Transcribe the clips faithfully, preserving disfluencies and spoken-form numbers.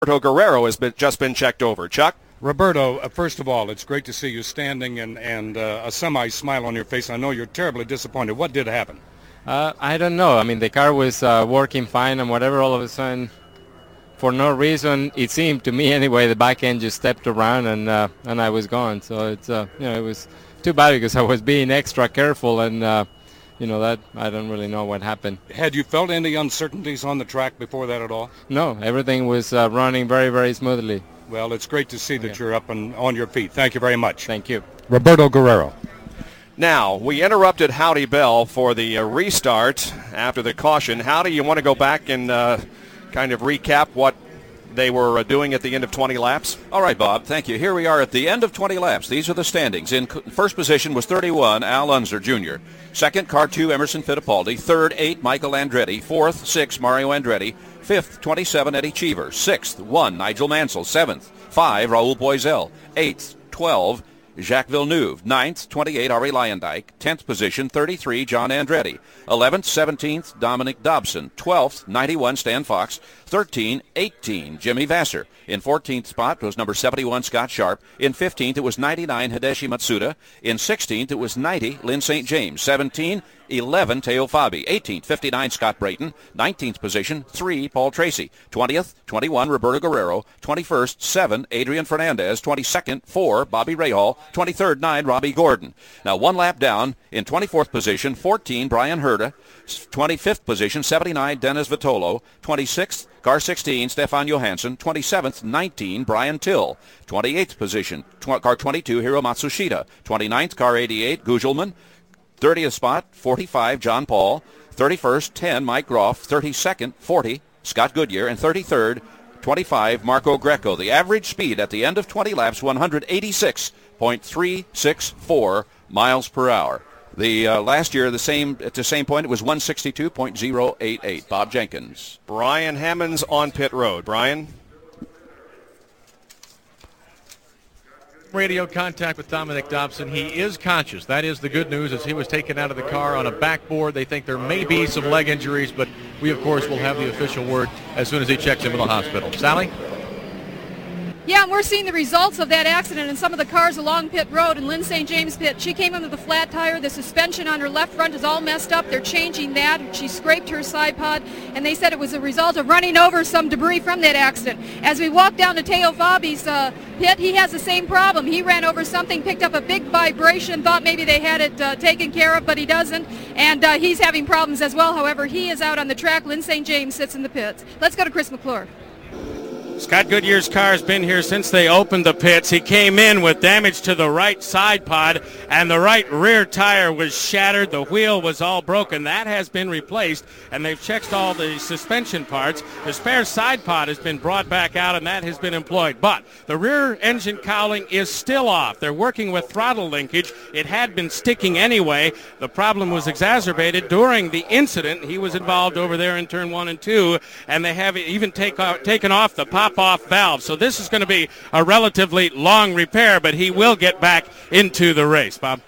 Roberto Guerrero has been, just been checked over. Chuck? Roberto, uh, first of all, it's great to see you standing and, and uh, a semi-smile on your face. I know you're terribly disappointed. What did happen? Uh, I don't know. I mean, the car was uh, working fine and whatever, all of a sudden, for no reason, it seemed to me anyway, the back end just stepped around and uh, and I was gone. So it's uh, you know, it was too bad because I was being extra careful and uh, you know, that I don't really know what happened. Had you felt any uncertainties on the track before that at all? No, everything was uh, running very, very smoothly. Well, it's great to see that you're up and on your feet. Thank you very much. Thank you. Roberto Guerrero. Now, we interrupted Howdy Bell for the uh, restart after the caution. Howdy, you want to go back and uh, kind of recap what they were uh, doing at the end of twenty laps? All right, Bob, thank you. Here we are at the end of twenty laps. These are the standings. In first position was thirty-one, Al Unser Junior Second, car two, Emerson Fittipaldi. Third, eight, Michael Andretti. Fourth, six, Mario Andretti. Fifth, twenty-seven, Eddie Cheever. Sixth, one, Nigel Mansell. Seventh, five, Raul Boisel. Eighth, twelve, Jacques Villeneuve. Ninth, twenty-eight, Ari Leyendyk. Tenth position, thirty-three, John Andretti. Eleventh, seventeenth, Dominic Dobson. Twelfth, ninety-one, Stan Fox. Thirteen, eighteen, Jimmy Vasser. In fourteenth spot was number seventy-one, Scott Sharp. In fifteenth, it was ninety-nine, Hideshi Matsuda. In sixteenth, it was ninety, Lynn Saint James. seventeen, eleven, Teo Fabi. eighteenth, fifty-nine, Scott Brayton. nineteenth position, three, Paul Tracy. twentieth, twenty-one, Roberto Guerrero. twenty-first, seven, Adrian Fernandez. twenty-second, four, Bobby Rahal. twenty-third, nine, Robbie Gordon. Now one lap down, in twenty-fourth position, fourteen, Brian Herta. twenty-fifth position, seventy-nine, Dennis Vitolo. twenty-sixth, car sixteen, Stefan Johansson. twenty-seventh, nineteen, Brian Till. twenty-eighth position, tw- car twenty-two, Hiro Matsushita. twenty-ninth, car eighty-eight, Gugelman. thirtieth spot, forty-five, John Paul. thirty-first, ten, Mike Groff. thirty-second, forty, Scott Goodyear. And thirty-third, twenty-five, Marco Greco. The average speed at the end of twenty laps, one eighty-six point three six four miles per hour. The uh, last year, the same at the same point, it was one sixty-two point oh eight eight. Bob Jenkins. Brian Hammonds on pit road. Brian? Radio contact with Dominic Dobson. He is conscious. That is the good news, as he was taken out of the car on a backboard. They think there may be some leg injuries, but we, of course, will have the official word as soon as he checks into the hospital. Sally? Yeah, and we're seeing the results of that accident in some of the cars along pit road in Lynn Saint James pit. She came in with a flat tire. The suspension on her left front is all messed up. They're changing that. She scraped her side pod, and they said it was a result of running over some debris from that accident. As we walk down to Teo Fabi's uh, pit, he has the same problem. He ran over something, picked up a big vibration, thought maybe they had it uh, taken care of, but he doesn't, and uh, he's having problems as well. However, he is out on the track. Lynn Saint James sits in the pits. Let's go to Chris McClure. Scott Goodyear's car has been here since they opened the pits. He came in with damage to the right side pod, and the right rear tire was shattered. The wheel was all broken. That has been replaced, and they've checked all the suspension parts. The spare side pod has been brought back out, and that has been employed. But the rear engine cowling is still off. They're working with throttle linkage. It had been sticking anyway. The problem was exacerbated during the incident. He was involved over there in turn one and two, and they have even take off, taken off the pop off valve. So this is going to be a relatively long repair, but he will get back into the race. Bob?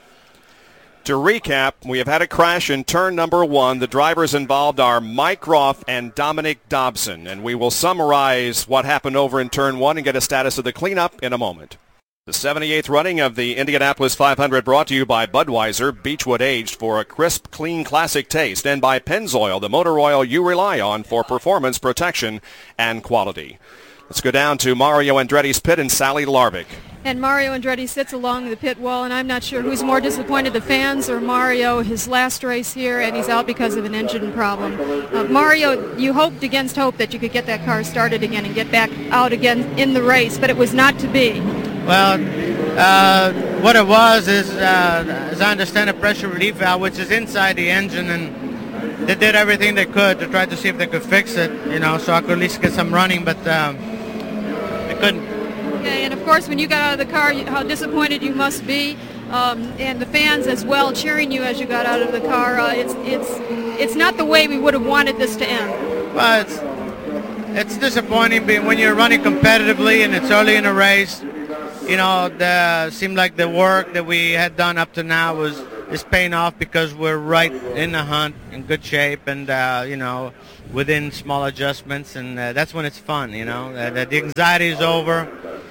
To recap, we have had a crash in turn number one. The drivers involved are Mike Groff and Dominic Dobson, and we will summarize what happened over in turn one and get a status of the cleanup in a moment. The seventy-eighth running of the Indianapolis five hundred brought to you by Budweiser, Beechwood aged for a crisp, clean, classic taste, and by Pennzoil, the motor oil you rely on for performance, protection, and quality. Let's go down to Mario Andretti's pit and Sally Larvick. And Mario Andretti sits along the pit wall, and I'm not sure who's more disappointed, the fans or Mario. His last race here, and he's out because of an engine problem. Uh, Mario, you hoped against hope that you could get that car started again and get back out again in the race, but it was not to be. Well, uh, what it was is, uh, as I understand, a pressure relief valve, which is inside the engine, and they did everything they could to try to see if they could fix it, you know, so I could at least get some running, but um, they couldn't. Yeah, and of course, when you got out of the car, you, how disappointed you must be, um, and the fans as well cheering you as you got out of the car. Uh, it's it's it's not the way we would have wanted this to end. Well, it's it's disappointing when you're running competitively and it's early in a race. You know, the seemed like the work that we had done up to now was is paying off because we're right in the hunt, in good shape, and uh, you know, within small adjustments, and uh, that's when it's fun. You know, uh, the anxiety is over.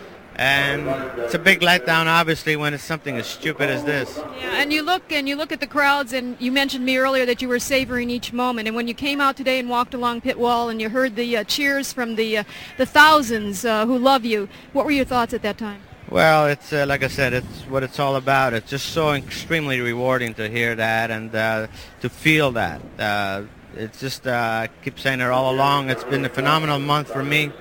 And it's a big letdown, obviously, when it's something as stupid as this. Yeah, and you look and you look at the crowds, and you mentioned me earlier that you were savoring each moment. And when you came out today and walked along pit wall, and you heard the uh, cheers from the uh, the thousands uh, who love you, what were your thoughts at that time? Well, it's uh, like I said, it's what it's all about. It's just so extremely rewarding to hear that and uh, to feel that. Uh, it's just, uh, I keep saying it all along. It's been a phenomenal month for me.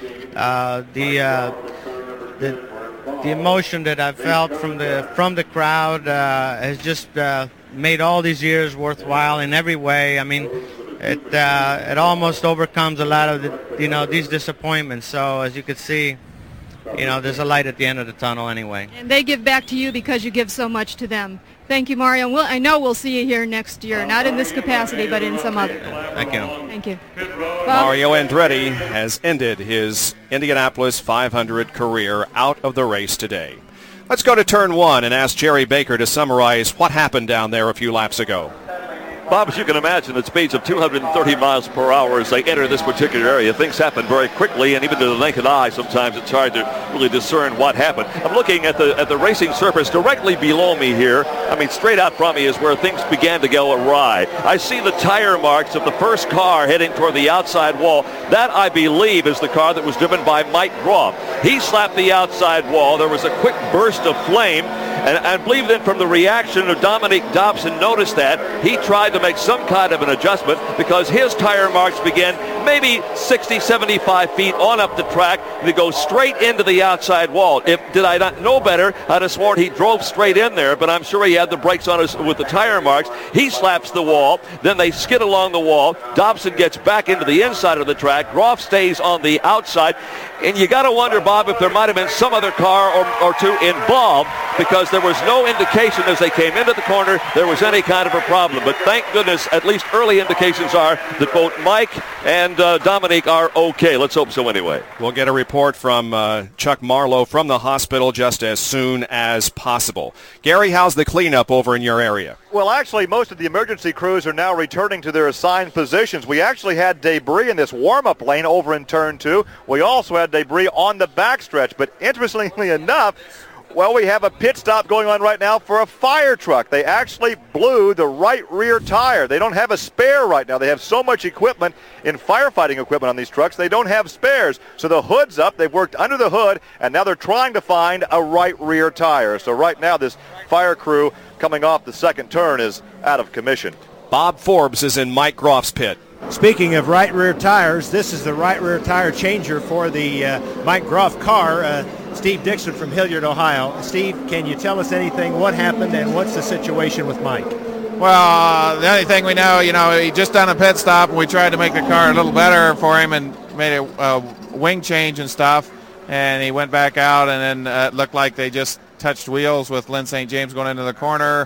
Uh, the uh, The, the emotion that I've felt from the from the crowd uh, has just uh, made all these years worthwhile in every way. I mean, it uh, it almost overcomes a lot of the, you know, these disappointments. So as you can see, you know, there's a light at the end of the tunnel anyway. And they give back to you because you give so much to them. Thank you, Mario. We'll, I know we'll see you here next year, not in this capacity, but in some other. Thank you. Thank you. Bob? Mario Andretti has ended his Indianapolis five hundred career out of the race today. Let's go to turn one and ask Jerry Baker to summarize what happened down there a few laps ago. Bob, as you can imagine, at speeds of two hundred thirty miles per hour as they enter this particular area, things happen very quickly, and even to the naked eye, sometimes it's hard to really discern what happened. I'm looking at the at the racing surface directly below me here. I mean, straight out from me is where things began to go awry. I see the tire marks of the first car heading toward the outside wall. That, I believe, is the car that was driven by Mike Groff. He slapped the outside wall. There was a quick burst of flame. And I believe that from the reaction of Dominic Dobson noticed that, he tried to make some kind of an adjustment because his tire marks began maybe sixty, seventy-five feet on up the track. They go straight into the outside wall. If did I not know better, I'd have sworn he drove straight in there, but I'm sure he had the brakes on his, with the tire marks. He slaps the wall. Then they skid along the wall. Dobson gets back into the inside of the track. Groff stays on the outside. And you got to wonder, Bob, if there might have been some other car or, or two involved, because there was no indication as they came into the corner there was any kind of a problem. But thank goodness, at least early indications are that both Mike and uh, Dominic are okay. Let's hope so anyway. We'll get a report from uh, Chuck Marlowe from the hospital just as soon as possible. Gary, how's the cleanup over in your area? Well, actually, most of the emergency crews are now returning to their assigned positions. We actually had debris in this warm-up lane over in turn two. We also had debris on the backstretch. But interestingly enough, well, we have a pit stop going on right now for a fire truck. They actually blew the right rear tire. They don't have a spare right now. They have so much equipment in firefighting equipment on these trucks, they don't have spares. So the hood's up. They've worked under the hood, and now they're trying to find a right rear tire. So right now this fire crew coming off the second turn is out of commission. Bob Forbes is in Mike Groff's pit. Speaking of right rear tires, this is the right rear tire changer for the uh, Mike Groff car. Uh, Steve Dixon from Hilliard, Ohio. Steve, can you tell us anything? What happened and what's the situation with Mike? Well, uh, the only thing we know, you know, he just done a pit stop, and we tried to make the car a little better for him and made a uh, wing change and stuff, and he went back out, and then uh, it looked like they just touched wheels with Lyn Saint James going into the corner.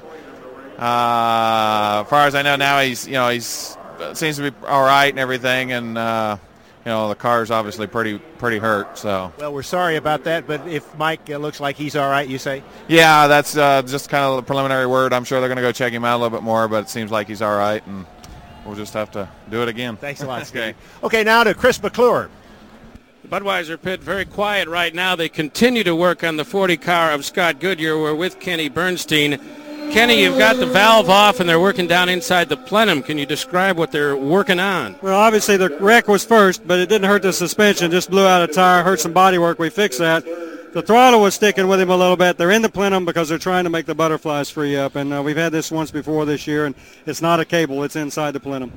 Uh, as far as I know now, he's, you know, he's seems to be all right and everything, and uh, you know, the car's obviously pretty pretty hurt. So. Well, we're sorry about that, but if Mike uh, looks like he's all right, you say? Yeah, that's uh, just kind of a preliminary word. I'm sure they're going to go check him out a little bit more, but it seems like he's all right, and we'll just have to do it again. Thanks a lot, Steve. Okay. Okay, now to Chris McClure. Budweiser pit very quiet right now. They continue to work on the forty car of Scott Goodyear. We're with Kenny Bernstein. Kenny, you've got the valve off and they're working down inside the plenum. Can you describe what they're working on? Well, obviously the wreck was first, but it didn't hurt the suspension. Just blew out a tire, hurt some body work. We fixed that. The throttle was sticking with him a little bit. They're in the plenum because they're trying to make the butterflies free up. And uh, we've had this once before this year, and it's not a cable. It's inside the plenum.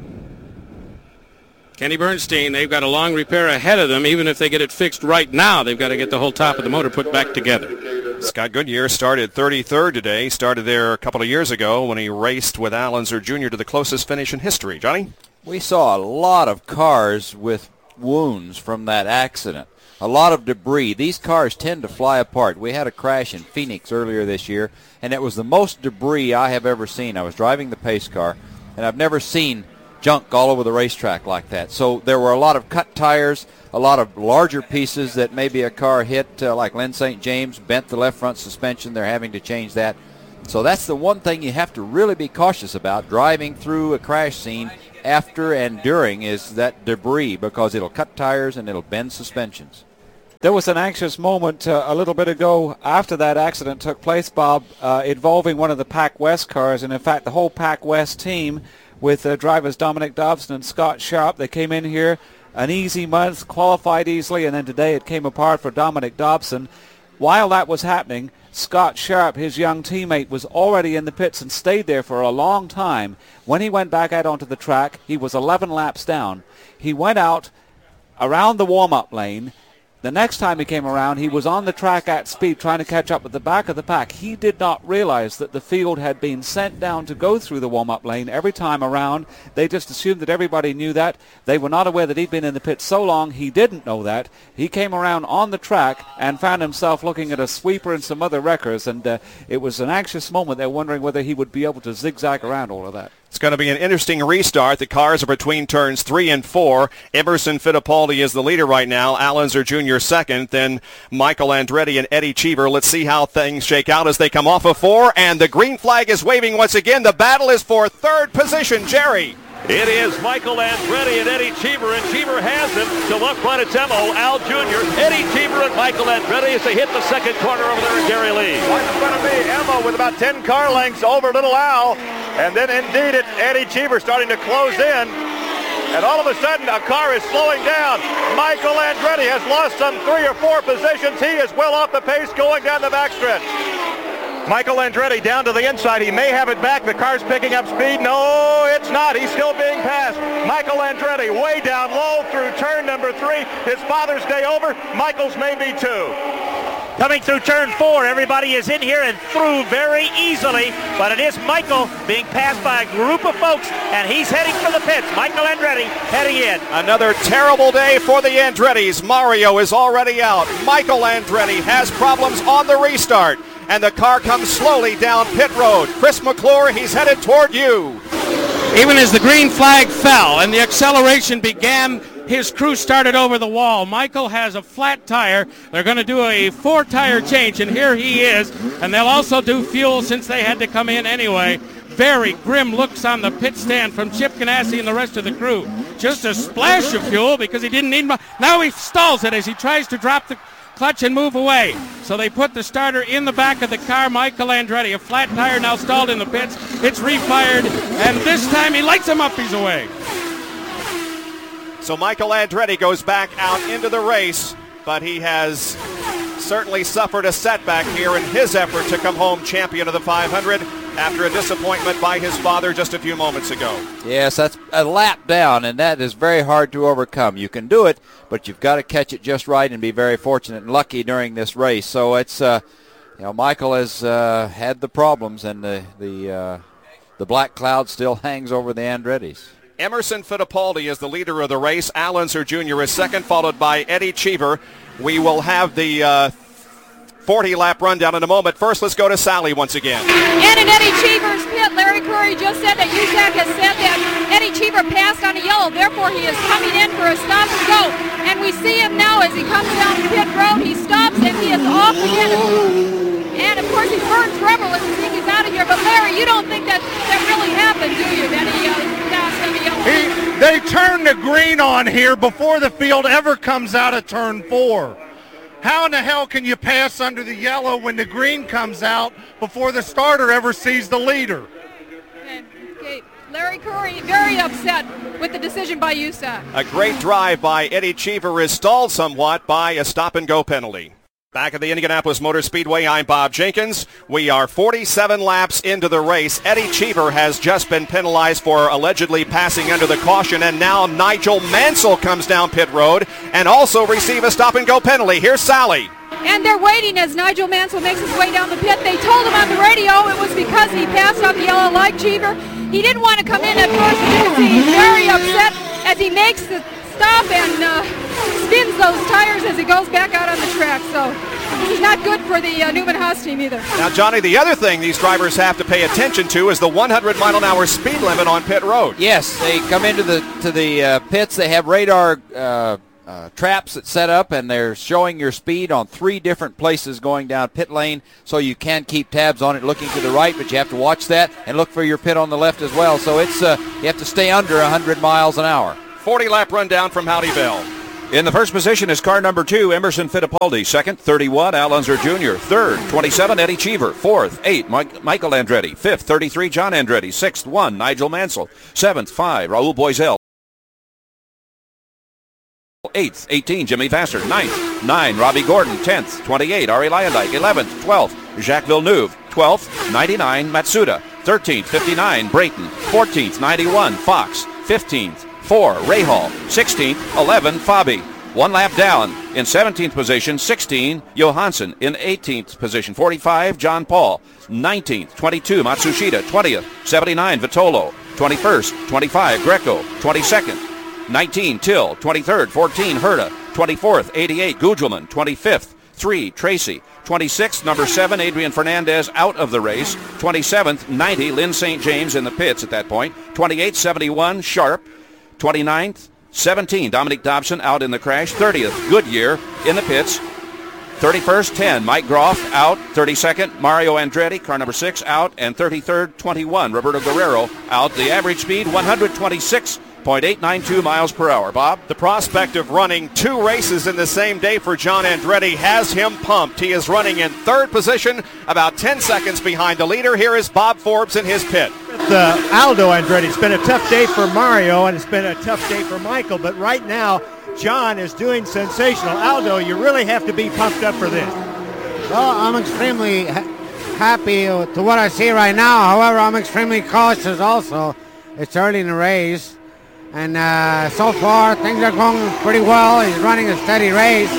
Kenny Bernstein, they've got a long repair ahead of them. Even if they get it fixed right now, they've got to get the whole top of the motor put back together. Scott Goodyear started thirty-third today. Started there a couple of years ago when he raced with Al Unser Junior to the closest finish in history. Johnny? We saw a lot of cars with wounds from that accident. A lot of debris. These cars tend to fly apart. We had a crash in Phoenix earlier this year, and it was the most debris I have ever seen. I was driving the pace car, and I've never seen junk all over the racetrack like that. So there were a lot of cut tires, a lot of larger pieces that maybe a car hit, uh, like Lyn Saint James, bent the left front suspension. They're having to change that. So that's the one thing you have to really be cautious about driving through a crash scene after and during is that debris, because it'll cut tires and it'll bend suspensions. There was an anxious moment uh, a little bit ago after that accident took place, Bob, uh, involving one of the Pac West cars, and in fact the whole Pac West team with uh, drivers Dominic Dobson and Scott Sharp. They came in here an easy month, qualified easily, and then today it came apart for Dominic Dobson. While that was happening, Scott Sharp, his young teammate, was already in the pits and stayed there for a long time. When he went back out onto the track, he was eleven laps down. He went out around the warm-up lane. The next time he came around, he was on the track at speed trying to catch up with the back of the pack. He did not realize that the field had been sent down to go through the warm-up lane every time around. They just assumed that everybody knew that. They were not aware that he'd been in the pit so long he didn't know that. He came around on the track and found himself looking at a sweeper and some other wreckers, and uh, it was an anxious moment. They're wondering whether he would be able to zigzag around all of that. It's going to be an interesting restart. The cars are between turns three and four. Emerson Fittipaldi is the leader right now. Al Unser Junior second. Then Michael Andretti and Eddie Cheever. Let's see how things shake out as they come off of four. And the green flag is waving once again. The battle is for third position. Jerry. It is Michael Andretti and Eddie Cheever, and Cheever has him to look front. It's M O Al Junior Eddie Cheever and Michael Andretti as they hit the second corner over there in Gary Lee. Right in front of me, Emma with about ten car lengths over little Al. And then indeed it's Eddie Cheever starting to close in. And all of a sudden a car is slowing down. Michael Andretti has lost some three or four positions. He is well off the pace going down the backstretch. Michael Andretti down to the inside. He may have it back. The car's picking up speed. No, it's not. He's still being passed. Michael Andretti way down low through turn number three. His Father's Day over. Michael's may be two. Coming through turn four, everybody is in here and through very easily, but it is Michael being passed by a group of folks, and he's heading for the pits. Michael Andretti heading in. Another terrible day for the Andrettis. Mario is already out. Michael Andretti has problems on the restart, and the car comes slowly down pit road. Chris McClure, he's headed toward you. Even as the green flag fell and the acceleration began, his crew started over the wall. Michael has a flat tire. They're going to do a four-tire change, and here he is. And they'll also do fuel since they had to come in anyway. Very grim looks on the pit stand from Chip Ganassi and the rest of the crew. Just a splash of fuel because he didn't need much. Now he stalls it as he tries to drop the clutch and move away. So they put the starter in the back of the car. Michael Andretti, a flat tire now stalled in the pits. It's refired, and this time he lights him up. He's away. So Michael Andretti goes back out into the race, but he has certainly suffered a setback here in his effort to come home champion of the five hundred after a disappointment by his father just a few moments ago. Yes, that's a lap down, and that is very hard to overcome. You can do it, but you've got to catch it just right and be very fortunate and lucky during this race. So it's, uh, you know, Michael has uh, had the problems, and the the uh, the black cloud still hangs over the Andrettis. Emerson Fittipaldi is the leader of the race. Al Unser Junior is second, followed by Eddie Cheever. We will have the uh, forty-lap rundown in a moment. First, let's go to Sally once again. And in Eddie Cheever's pit, Larry Curry just said that U S A C has said that Eddie Cheever passed on a yellow. Therefore, he is coming in for a stop and go. And we see him now as he comes down pit road. He stops and he is off again. And, of course, he burns rubber. Let's see if he's out of here. But, Larry, you don't think that that really happened, do you, that he uh, passed on the yellow? He, they turn the green on here before the field ever comes out of turn four. How in the hell can you pass under the yellow when the green comes out before the starter ever sees the leader? Okay. Okay. Larry Curry very upset with the decision by U S A C. A great drive by Eddie Cheever is stalled somewhat by a stop-and-go penalty. Back at the Indianapolis Motor Speedway, I'm Bob Jenkins. We are forty-seven laps into the race. Eddie Cheever has just been penalized for allegedly passing under the caution, and now Nigel Mansell comes down pit road and also receive a stop-and-go penalty. Here's Sally. And they're waiting as Nigel Mansell makes his way down the pit. They told him on the radio it was because he passed on the yellow like Cheever. He didn't want to come in at first. You can see he's very upset as he makes the stop and uh, spins those tires as he goes back out on the track. So this is not good for the uh, Newman Haas team either. Now, Johnny, the other thing these drivers have to pay attention to is the one hundred mile an hour speed limit on pit road. Yes, they come into the to the uh, pits. They have radar uh, uh, traps that set up, and they're showing your speed on three different places going down pit lane, so you can keep tabs on it looking to the right, but you have to watch that and look for your pit on the left as well. So it's uh, you have to stay under one hundred miles an hour. forty-lap rundown from Howdyville. In the first position is car number two, Emerson Fittipaldi. Second, thirty-one, Al Unser Junior Third, twenty-seven, Eddie Cheever. Fourth, eight, Mike, Michael Andretti. Fifth, thirty-three, John Andretti. Sixth, one, Nigel Mansell. Seventh, five, Raul Boisel. Eighth, eighteen, Jimmy Vasser. Ninth, nine, Robbie Gordon. Tenth, twenty-eight, Ari Lyondike. Eleventh, twelfth, Jacques Villeneuve. Twelfth, ninety-nine, Matsuda. Thirteenth, fifty-nine, Brayton. Fourteenth, ninety-one, Fox. Fifteenth, four, Rahal. Sixteenth, eleven, Fabi. One lap down. In seventeenth position, sixteen, Johansson. In eighteenth position, forty-five, John Paul. nineteenth, twenty-two, Matsushita. twentieth, seventy-nine, Vitolo. twenty-first, twenty-five, Greco. twenty-second, nineteen, Till. twenty-third, fourteen, Herta. twenty-fourth, eighty-eight, Gugelman. twenty-fifth, three, Tracy. twenty-sixth, number seven, Adrian Fernandez out of the race. twenty-seventh, ninety, Lynn Saint James in the pits at that point. twenty-eighth, seventy-one, Sharp. twenty-ninth, seventeen, Dominic Dobson out in the crash. thirtieth, Goodyear in the pits. thirty-first, ten, Mike Groff out. thirty-second, Mario Andretti, car number six, out. And thirty-third, twenty-one, Roberto Guerrero out. The average speed, one hundred twenty-six point eight nine two miles per hour. Bob? The prospect of running two races in the same day for John Andretti has him pumped. He is running in third position, about ten seconds behind the leader. Here is Bob Forbes in his pit. Uh, Aldo Andretti. It's been a tough day for Mario, and it's been a tough day for Michael, but right now, John is doing sensational. Aldo, you really have to be pumped up for this. Well, I'm extremely ha- happy to what I see right now. However, I'm extremely cautious also. It's early in the race, and uh, so far, things are going pretty well. He's running a steady race,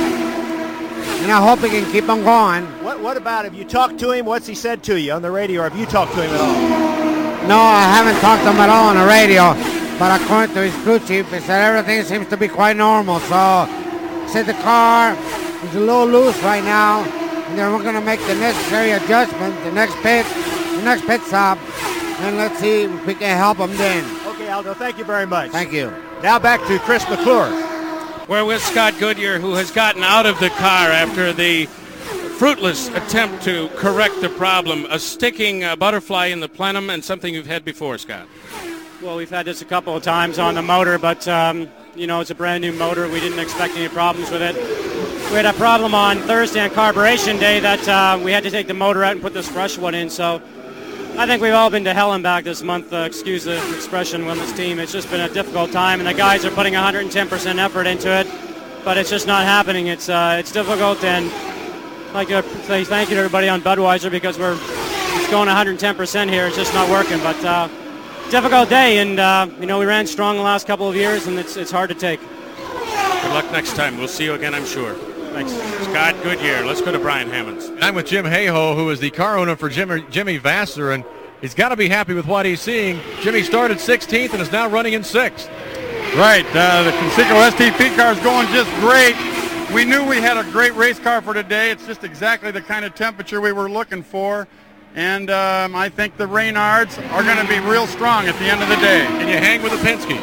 and I hope he can keep on going. What, what about, have you talked to him? What's he said to you on the radio, or have you talked to him at all? No, I haven't talked to him at all on the radio, but according to his crew chief, he said everything seems to be quite normal. So he said the car is a little loose right now, and then we're going to make the necessary adjustment, the next pit, the next pit stop, and let's see if we can help him then. Okay, Aldo, thank you very much. Thank you. Now back to Chris McClure. We're with Scott Goodyear, who has gotten out of the car after the fruitless attempt to correct the problem, a sticking uh, butterfly in the plenum, and something you've had before, Scott. Well, we've had this a couple of times on the motor, but, um, you know, it's a brand new motor. We didn't expect any problems with it. We had a problem on Thursday on carburation day that uh, we had to take the motor out and put this fresh one in, so I think we've all been to hell and back this month, uh, excuse the expression, on this team. It's just been a difficult time, and the guys are putting one hundred ten percent effort into it, but it's just not happening. It's, uh, it's difficult, and I'd like to say thank you to everybody on Budweiser because we're it's going one hundred ten percent here. It's just not working. But uh, difficult day, and uh, you know we ran strong the last couple of years, and it's it's hard to take. Good luck next time. We'll see you again, I'm sure. Thanks, Scott Goodyear. Let's go to Brian Hammonds. I'm with Jim Hayhoe, who is the car owner for Jimmy, Jimmy Vasser, and he's got to be happy with what he's seeing. Jimmy started sixteenth and is now running in sixth. Right. Uh, the Conseco S T P car is going just great. We knew we had a great race car for today. It's just exactly the kind of temperature we were looking for. And um, I think the Reynards are going to be real strong at the end of the day. Can you hang with the Penske's?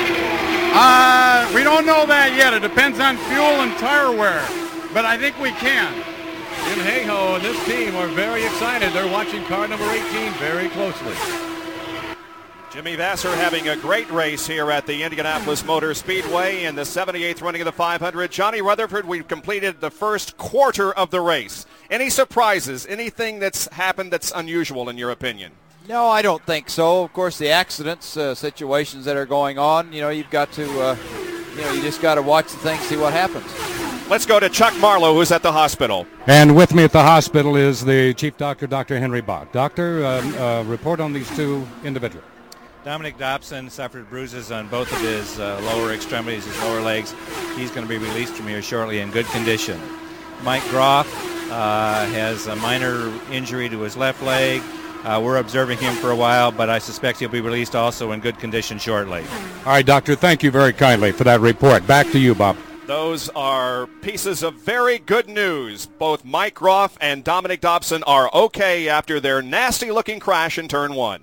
Uh, we don't know that yet. It depends on fuel and tire wear. But I think we can. Jim Hayhoe and this team are very excited. They're watching car number eighteen very closely. Jimmy Vasser having a great race here at the Indianapolis Motor Speedway in the seventy-eighth running of the five hundred. Johnny Rutherford, we've completed the first quarter of the race. Any surprises? Anything that's happened that's unusual in your opinion? No, I don't think so. Of course, the accidents, uh, situations that are going on, you know, you've got to, uh, you know, you just got to watch the thing, see what happens. Let's go to Chuck Marlowe, who's at the hospital. And with me at the hospital is the chief doctor, Doctor Henry Bach. Doctor, um, uh, report on these two individuals. Dominic Dobson suffered bruises on both of his uh, lower extremities, his lower legs. He's going to be released from here shortly in good condition. Mike Groff uh, has a minor injury to his left leg. Uh, we're observing him for a while, but I suspect he'll be released also in good condition shortly. All right, Doctor, thank you very kindly for that report. Back to you, Bob. Those are pieces of very good news. Both Mike Groff and Dominic Dobson are okay after their nasty-looking crash in turn one.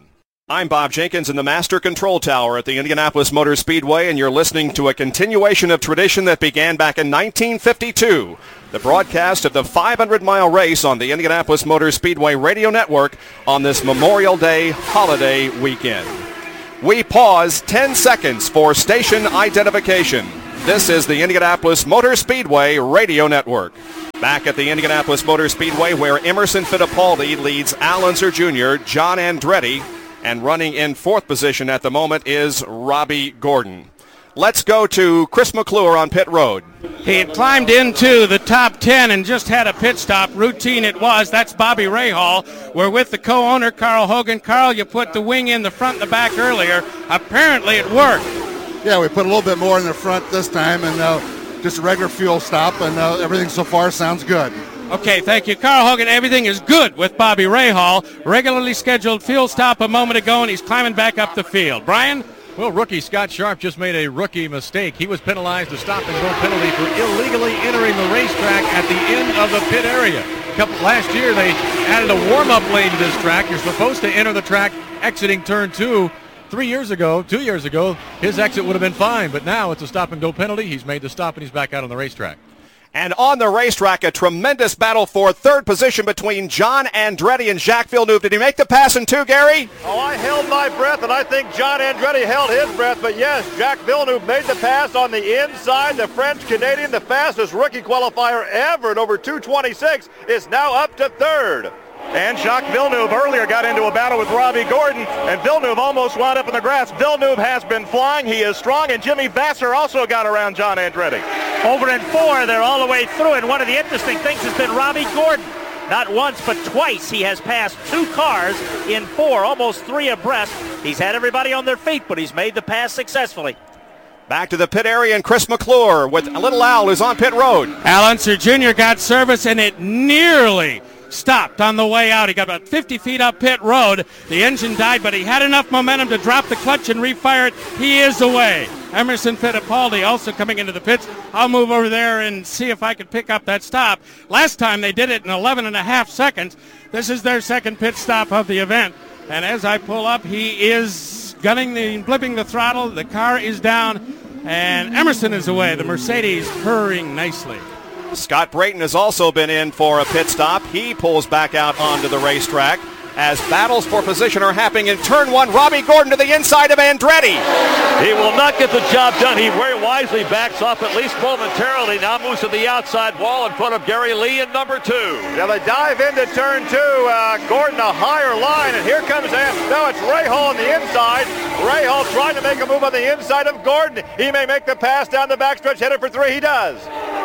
I'm Bob Jenkins in the Master Control Tower at the Indianapolis Motor Speedway, and you're listening to a continuation of tradition that began back in nineteen fifty-two. The broadcast of the five hundred mile race on the Indianapolis Motor Speedway Radio Network on this Memorial Day holiday weekend. We pause ten seconds for station identification. This is the Indianapolis Motor Speedway Radio Network. Back at the Indianapolis Motor Speedway, where Emerson Fittipaldi leads Al Unser Junior, John Andretti, and running in fourth position at the moment is Robbie Gordon. Let's go to Chris McClure on pit road. He had climbed into the top ten and just had a pit stop. Routine it was. That's Bobby Rahal. We're with the co-owner, Carl Hogan. Carl, you put the wing in the front and the back earlier. Apparently it worked. Yeah, we put a little bit more in the front this time, and uh, just a regular fuel stop, and uh, everything so far sounds good. Okay, thank you. Carl Hogan, everything is good with Bobby Rahal. Regularly scheduled fuel stop a moment ago, and he's climbing back up the field. Brian? Well, rookie Scott Sharp just made a rookie mistake. He was penalized a stop-and-go penalty for illegally entering the racetrack at the end of the pit area. Couple, last year, they added a warm-up lane to this track. You're supposed to enter the track exiting turn two. Three years ago, two years ago, his exit would have been fine, but now it's a stop-and-go penalty. He's made the stop, and he's back out on the racetrack. And on the racetrack, a tremendous battle for third position between John Andretti and Jacques Villeneuve. Did he make the pass in two, Gary? Oh, I held my breath, and I think John Andretti held his breath. But yes, Jacques Villeneuve made the pass on the inside. The French-Canadian, the fastest rookie qualifier ever at over two twenty-six, is now up to third. And Jacques Villeneuve earlier got into a battle with Robbie Gordon, and Villeneuve almost wound up in the grass. Villeneuve has been flying. He is strong, and Jimmy Vasser also got around John Andretti. Over in four, they're all the way through, and one of the interesting things has been Robbie Gordon. Not once, but twice he has passed two cars in four, almost three abreast. He's had everybody on their feet, but he's made the pass successfully. Back to the pit area, and Chris McClure with Little Al, who's on pit road. Al Unser Junior got service, and it nearly stopped on the way out. He got about fifty feet up pit road. The engine died, but he had enough momentum to drop the clutch and refire it. He is away. Emerson Fittipaldi also coming into the pits. I'll move over there and see if I can pick up that stop. Last time they did it in eleven and a half seconds. This is their second pit stop of the event. And as I pull up, he is gunning the, blipping the throttle. The car is down, and Emerson is away. The Mercedes purring nicely. Scott Brayton has also been in for a pit stop. He pulls back out onto the racetrack as battles for position are happening in turn one. Robbie Gordon to the inside of Andretti. He will not get the job done. He very wisely backs off at least momentarily. Now moves to the outside wall in front of Gary Lee in number two. Now they dive into turn two. Uh, Gordon a higher line, and here comes Am. No, it's Rahal on the inside. Rahal trying to make a move on the inside of Gordon. He may make the pass down the backstretch, headed for three. He does.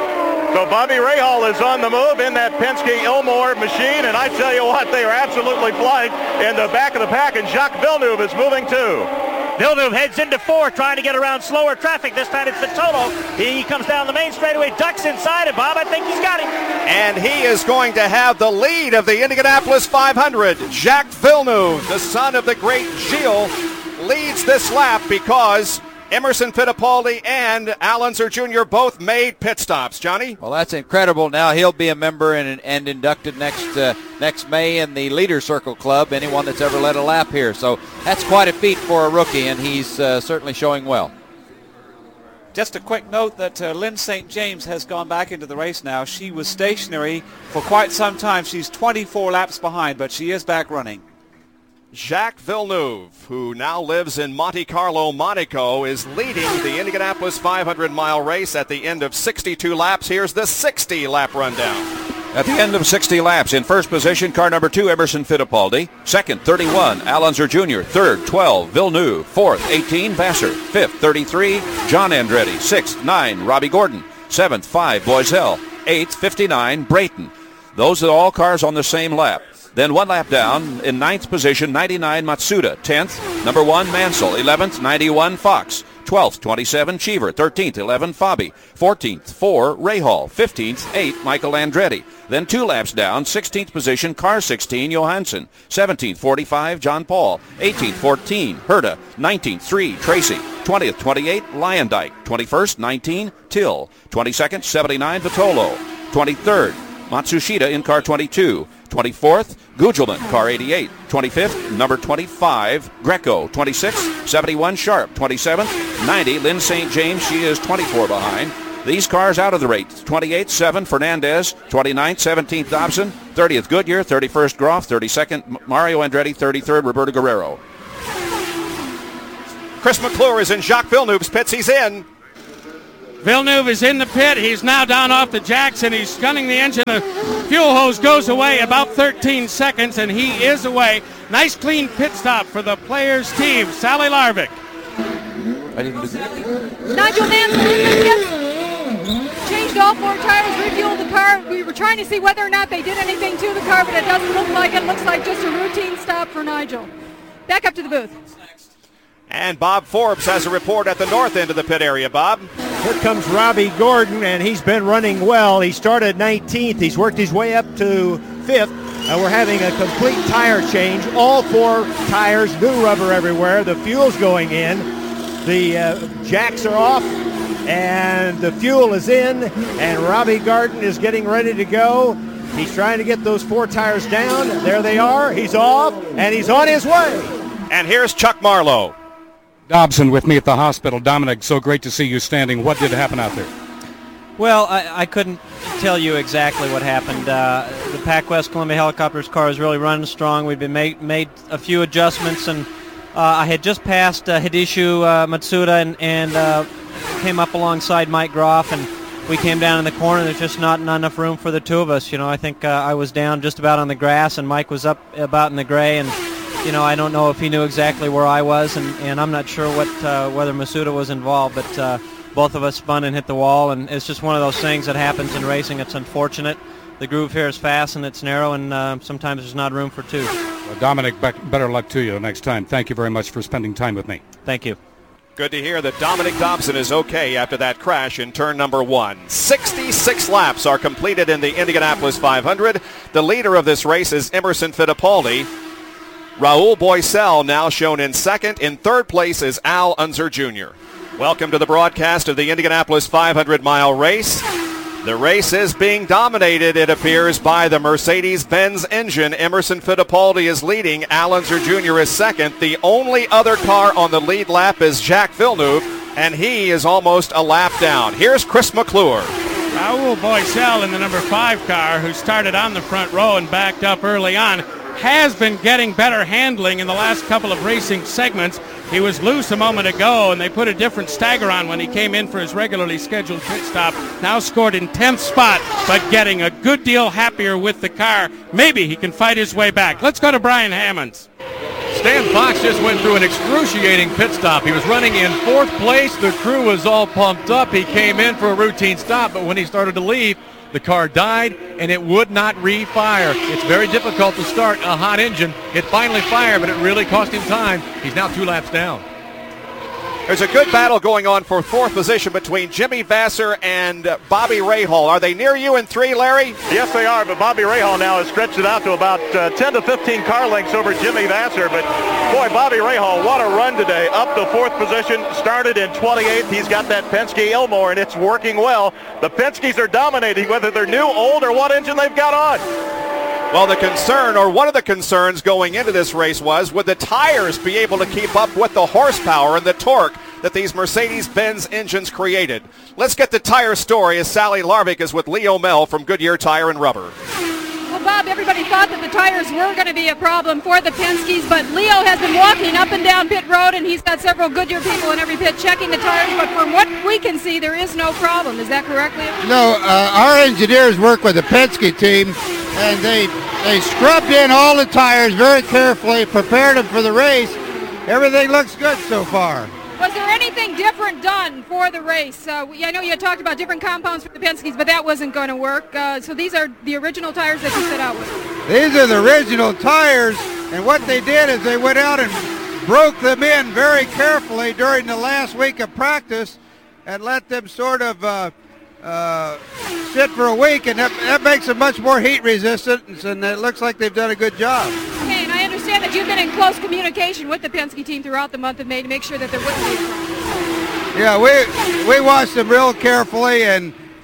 So Bobby Rahal is on the move in that Penske Ilmor machine, and I tell you what, they are absolutely flying in the back of the pack, and Jacques Villeneuve is moving too. Villeneuve heads into four, trying to get around slower traffic. This time it's Vitolo. He comes down the main straightaway, ducks inside, and Bob, I think he's got him. And he is going to have the lead of the Indianapolis five hundred. Jacques Villeneuve, the son of the great Gilles, leads this lap because Emerson Fittipaldi and Al Unser Junior both made pit stops. Johnny? Well, that's incredible. Now he'll be a member and, and inducted next uh, next May in the Leader Circle Club, anyone that's ever led a lap here. So that's quite a feat for a rookie, and he's uh, certainly showing well. Just a quick note that uh, Lynn Saint James has gone back into the race now. She was stationary for quite some time. She's twenty-four laps behind, but she is back running. Jacques Villeneuve, who now lives in Monte Carlo, Monaco, is leading the Indianapolis five hundred mile race at the end of sixty-two laps. Here's the sixty lap rundown. At the end of sixty laps, in first position, car number two, Emerson Fittipaldi. Second, thirty-one, Al Unser Junior Third, twelve, Villeneuve. Fourth, eighteen, Vasser. Fifth, thirty-three, John Andretti. Sixth, nine, Robbie Gordon. Seventh, five, Boisel. Eighth, fifty-nine, Brayton. Those are all cars on the same lap. Then one lap down, in ninth position, ninety-nine, Matsuda. Tenth, number one, Mansell. Eleventh, ninety-one, Fox. Twelfth, twenty-seven, Cheever. Thirteenth, eleven, Fabi. Fourteenth, four, Rahal. Fifteenth, eight, Michael Andretti. Then two laps down, sixteenth position, car sixteen, Johansson. Seventeenth, forty-five, John Paul. Eighteenth, fourteen, Herta. Nineteenth, three, Tracy. Twentieth, twenty-eight, Lyondike. Twenty-first, nineteen, Till. Twenty-second, seventy-nine, Vitolo. Twenty-third, Matsushita in car twenty-two. twenty-fourth, Gugelman, car eighty-eight. twenty-fifth, number twenty-five, Greco. twenty-sixth, seventy-one, Sharp. twenty-seventh, ninety, Lynn Saint James. She is twenty-four behind. These cars out of the race. twenty-eighth, seven, Fernandez. twenty-ninth, seventeenth, Dobson. thirtieth, Goodyear. thirty-first, Groff. thirty-second, Mario Andretti. thirty-third, Roberto Guerrero. Chris McClure is in Jacques Villeneuve's pits. He's in. Villeneuve is in the pit. He's now down off the jacks, and he's gunning the engine. The fuel hose goes away about thirteen seconds, and he is away. Nice, clean pit stop for the Players team. Sally Larvik. I didn't do that. Nigel Mansell in the pit. Changed all four tires, refueled the car. We were trying to see whether or not they did anything to the car, but it doesn't look like it. Looks like just a routine stop for Nigel. Back up to the booth. And Bob Forbes has a report at the north end of the pit area. Bob? Here comes Robbie Gordon, and he's been running well. He started nineteenth. He's worked his way up to fifth. Uh, we're having a complete tire change. All four tires, new rubber everywhere. The fuel's going in. The uh, jacks are off, and the fuel is in, and Robbie Gordon is getting ready to go. He's trying to get those four tires down. There they are. He's off, and he's on his way. And here's Chuck Marlowe. Dobson with me at the hospital. Dominic, so great to see you standing. What did happen out there? Well, I, I couldn't tell you exactly what happened. Uh, the PacWest Columbia Helicopters car is really running strong. We've been made, made a few adjustments, and uh, I had just passed uh, Hideshu uh, Matsuda and, and uh, came up alongside Mike Groff, and we came down in the corner. There's just not, not enough room for the two of us. You know, I think uh, I was down just about on the grass, and Mike was up about in the gray, and you know, I don't know if he knew exactly where I was, and, and I'm not sure what uh, whether Masuda was involved, but uh, both of us spun and hit the wall, and it's just one of those things that happens in racing. It's unfortunate. The groove here is fast and it's narrow, and uh, sometimes there's not room for two. Well, Dominic, better luck to you the next time. Thank you very much for spending time with me. Thank you. Good to hear that Dominic Dobson is okay after that crash in turn number one. sixty-six laps are completed in the Indianapolis five hundred. The leader of this race is Emerson Fittipaldi. Raul Boisel now shown in second. In third place is Al Unser Junior Welcome to the broadcast of the Indianapolis five hundred mile race. The race is being dominated, it appears, by the Mercedes-Benz engine. Emerson Fittipaldi is leading. Al Unser Junior is second. The only other car on the lead lap is Jacques Villeneuve, and he is almost a lap down. Here's Chris McClure. Raul Boisel in the number five car, who started on the front row and backed up early on, has been getting better handling in the last couple of racing segments. He was loose a moment ago, and they put a different stagger on when he came in for his regularly scheduled pit stop. Now scored in tenth spot, but getting a good deal happier with the car. Maybe he can fight his way back. Let's go to Brian Hammonds. Stan Fox just went through an excruciating pit stop. He was running in fourth place. The crew was all pumped up. He came in for a routine stop, but when he started to leave, the car died, and it would not refire. It's very difficult to start a hot engine. It finally fired, but it really cost him time. He's now two laps down. There's a good battle going on for fourth position between Jimmy Vasser and uh, Bobby Rahal. Are they near you in three, Larry? Yes, they are, but Bobby Rahal now has stretched it out to about uh, ten to fifteen car lengths over Jimmy Vasser. But, boy, Bobby Rahal, what a run today. Up to fourth position, started in twenty-eighth. He's got that Penske Elmore, and it's working well. The Penskes are dominating, whether they're new, old, or what engine they've got on. Well, the concern, or one of the concerns going into this race was, would the tires be able to keep up with the horsepower and the torque that these Mercedes-Benz engines created? Let's get the tire story as Sally Larvik is with Leo Mel from Goodyear Tire and Rubber. Well, Bob, everybody thought that the tires were going to be a problem for the Penske's, but Leo has been walking up and down pit road, and he's got several Goodyear people in every pit checking the tires, but from what we can see, there is no problem. Is that correct, Leo? No, uh, our engineers work with the Penske team, and they they scrubbed in all the tires very carefully, prepared them for the race. Everything looks good so far. Was there anything different done for the race? Uh, we, I know you had talked about different compounds for the Penske's, but that wasn't going to work. Uh, so these are the original tires that you set out with? These are the original tires, and what they did is they went out and broke them in very carefully during the last week of practice and let them sort of uh, uh, sit for a week, and that, that makes them much more heat resistant, and it looks like they've done a good job. Okay, and I understand that you've been in close communication with the Penske team throughout the month of May to make sure that there wouldn't be a problem. Yeah, we we watched them real carefully, and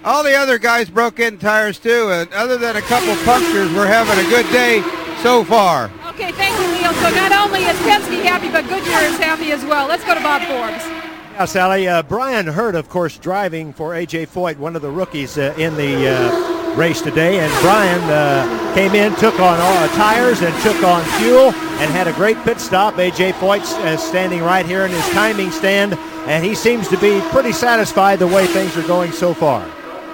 all the other guys broke in tires too, and other than a couple punctures, we're having a good day so far. Okay, thank you, Neil. So not only is Penske happy, but Goodyear is happy as well. Let's go to Bob Forbes. Yeah, Sally. Uh, Brian Hurt, of course, driving for A J Foyt, one of the rookies uh, in the uh, race today. And Brian uh, came in, took on uh, tires and took on fuel and had a great pit stop. A J Foyt uh, standing right here in his timing stand, and he seems to be pretty satisfied the way things are going so far.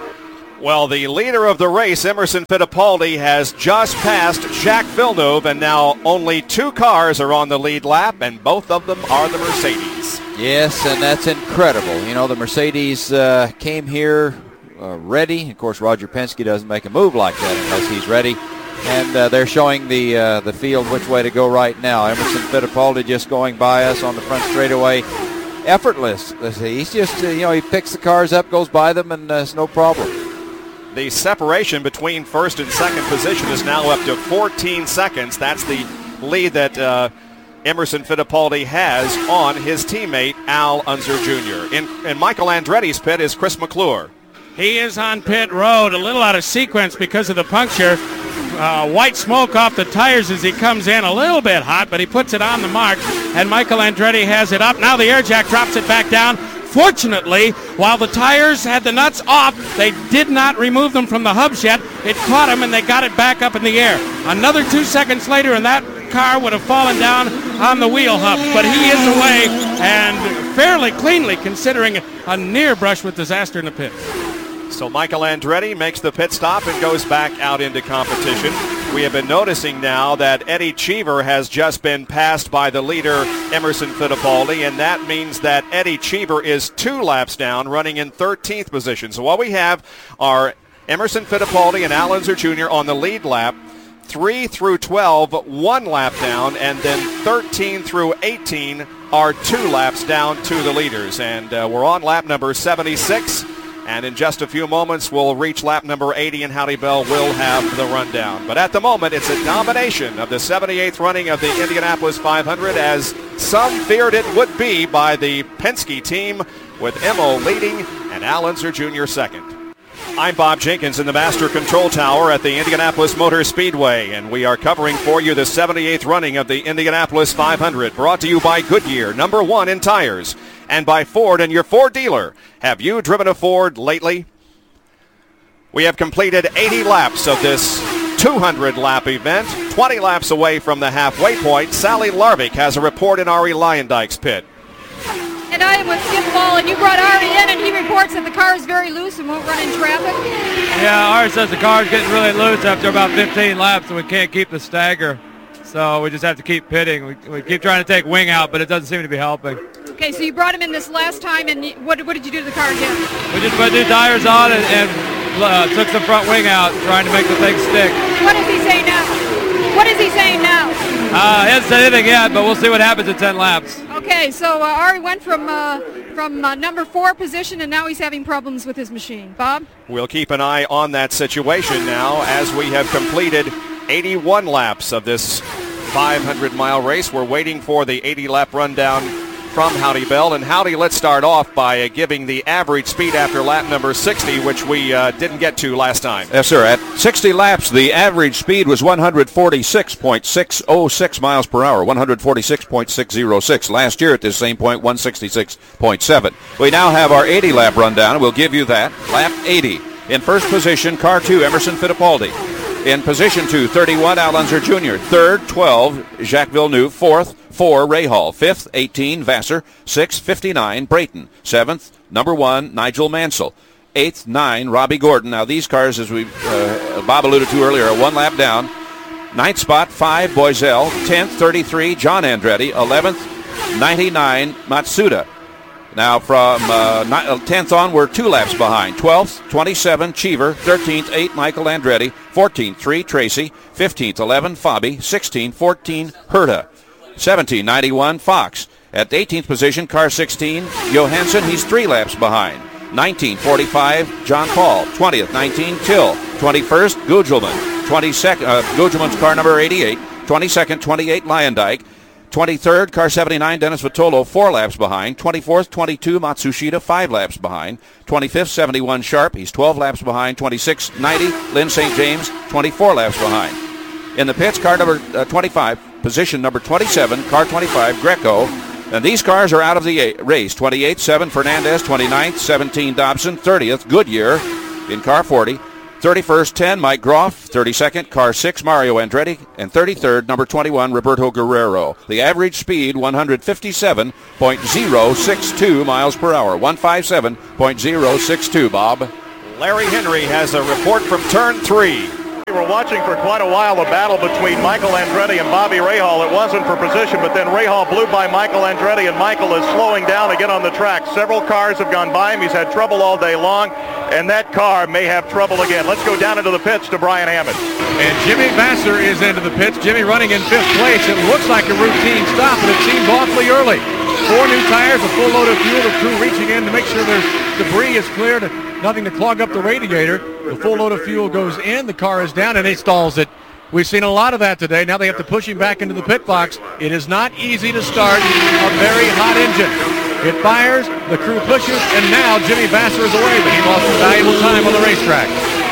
Well, the leader of the race, Emerson Fittipaldi, has just passed Jacques Villeneuve, and now only two cars are on the lead lap, and both of them are the Mercedes. Yes, and that's incredible. You know, the Mercedes uh, came here uh, ready. Of course, Roger Penske doesn't make a move like that unless he's ready. And uh, they're showing the uh, the field which way to go right now. Emerson Fittipaldi just going by us on the front straightaway. Effortless. He's just, uh, you know, he picks the cars up, goes by them, and uh, it's no problem. The separation between first and second position is now up to fourteen seconds. That's the lead that uh, Emerson Fittipaldi has on his teammate Al Unser Junior In, in Michael Andretti's pit is Chris McClure. He is on pit road, a little out of sequence because of the puncture. Uh, white smoke off the tires as he comes in, a little bit hot, but he puts it on the mark, and Michael Andretti has it up. Now the air jack drops it back down. Fortunately, while the tires had the nuts off, they did not remove them from the hubs yet. It caught him, and they got it back up in the air. Another two seconds later, and that car would have fallen down on the wheel hubs. But he is away, and fairly cleanly, considering a near brush with disaster in the pit. So Michael Andretti makes the pit stop and goes back out into competition. We have been noticing now that Eddie Cheever has just been passed by the leader, Emerson Fittipaldi, and that means that Eddie Cheever is two laps down, running in thirteenth position. So what we have are Emerson Fittipaldi and Al Unser Junior on the lead lap, three through twelve, one lap down, and then thirteen through eighteen are two laps down to the leaders. And uh, we're on lap number seventy-six. And in just a few moments, we'll reach lap number eighty, and Howdy Bell will have the rundown. But at the moment, it's a domination of the seventy-eighth running of the Indianapolis five hundred, as some feared it would be by the Penske team, with Emo leading and Al Unser Junior second. I'm Bob Jenkins in the Master Control Tower at the Indianapolis Motor Speedway, and we are covering for you the seventy-eighth running of the Indianapolis five hundred, brought to you by Goodyear, number one in tires, and by Ford and your Ford dealer. Have you driven a Ford lately? We have completed eighty laps of this two hundred lap event, twenty laps away from the halfway point. Sally Larvik has a report in Ari Leyendijk's pit. And I am with Skip Ball, and you brought Ari in, and he reports that the car is very loose and won't run in traffic. Yeah, Ari says the car is getting really loose after about fifteen laps, and we can't keep the stagger. So we just have to keep pitting. We, we keep trying to take wing out, but it doesn't seem to be helping. Okay, so you brought him in this last time, and you, what, what did you do to the car again? We just put new tires on and, and uh, took the front wing out, trying to make the thing stick. What does he say now? What is he saying now? Uh, he hasn't said anything yet, but we'll see what happens in ten laps. Okay, so uh, Ari went from uh, from uh, number four position, and now he's having problems with his machine. Bob? We'll keep an eye on that situation now as we have completed eighty-one laps of this five hundred mile race. We're waiting for the eighty lap rundown from Howdy Bell. And Howdy, let's start off by uh, giving the average speed after lap number sixty, which we uh, didn't get to last time. Yes, sir. At sixty laps, the average speed was one forty-six point six oh six miles per hour, one forty-six point six oh six. Last year at this same point, one sixty-six point seven. We now have our eighty lap rundown, and we'll give you that. Lap eighty. In first position, car two, Emerson Fittipaldi. In position two, thirty-one, Al Unser Junior Third, twelve, Jacques Villeneuve. Fourth, four, Ray Hall. Fifth, eighteen, Vassar. Sixth, fifty-nine, Brayton. Seventh, number one, Nigel Mansell. Eighth, nine, Robbie Gordon. Now these cars, as we uh, Bob alluded to earlier, are one lap down. Ninth spot, five, Boiselle. Tenth, thirty-three, John Andretti. Eleventh, ninety-nine, Matsuda. Now from uh, tenth on, we're two laps behind. twelfth, twenty-seven, Cheever. thirteenth, eight, Michael Andretti. fourteenth, three, Tracy. fifteenth, eleven, Fabi. sixteen, fourteen, Herta. seventeen, ninety-one, Fox. At the eighteenth position, car sixteen, Johansson. He's three laps behind. nineteen, forty-five, John Paul. twentieth, nineteen, Till. twenty-first, Gugelman. twenty-second, uh, Gugelman's car number eighty-eight. twenty-second, twenty-eight, Leyendijk. twenty-third, car seventy-nine, Dennis Vitolo, four laps behind. twenty-fourth, twenty-two, Matsushita, five laps behind. twenty-fifth, seventy-one, Sharp, he's twelve laps behind. twenty-six, ninety, Lynn Saint James, twenty-four laps behind. In the pits, car number uh, twenty-five, position number twenty-seven, car twenty-five, Greco. And these cars are out of the eight, race. twenty-eight, seven, Fernandez, twenty-ninth, seventeen, Dobson, thirtieth, Goodyear in car forty. thirty-first, ten, Mike Groff. thirty-second, car six, Mario Andretti. And thirty-third, number twenty-one, Roberto Guerrero. The average speed, one fifty-seven point oh six two miles per hour. one fifty-seven point oh six two, Bob. Larry Henry has a report from turn three. We were watching for quite a while the battle between Michael Andretti and Bobby Rahal. It wasn't for position, but then Rahal blew by Michael Andretti, and Michael is slowing down to get on the track. Several cars have gone by him. He's had trouble all day long, and that car may have trouble again. Let's go down into the pits to Brian Hammond. And Jimmy Vasser is into the pits. Jimmy running in fifth place. It looks like a routine stop, but it seems awfully early. Four new tires, a full load of fuel, the crew reaching in to make sure there's debris is cleared. Nothing to clog up the radiator. The full load of fuel goes in, the car is down, and he stalls it. We've seen a lot of that today. Now they have to push him back into the pit box. It is not easy to start a very hot engine. It fires, the crew pushes, and now Jimmy Vasser is away, but he lost some valuable time on the racetrack.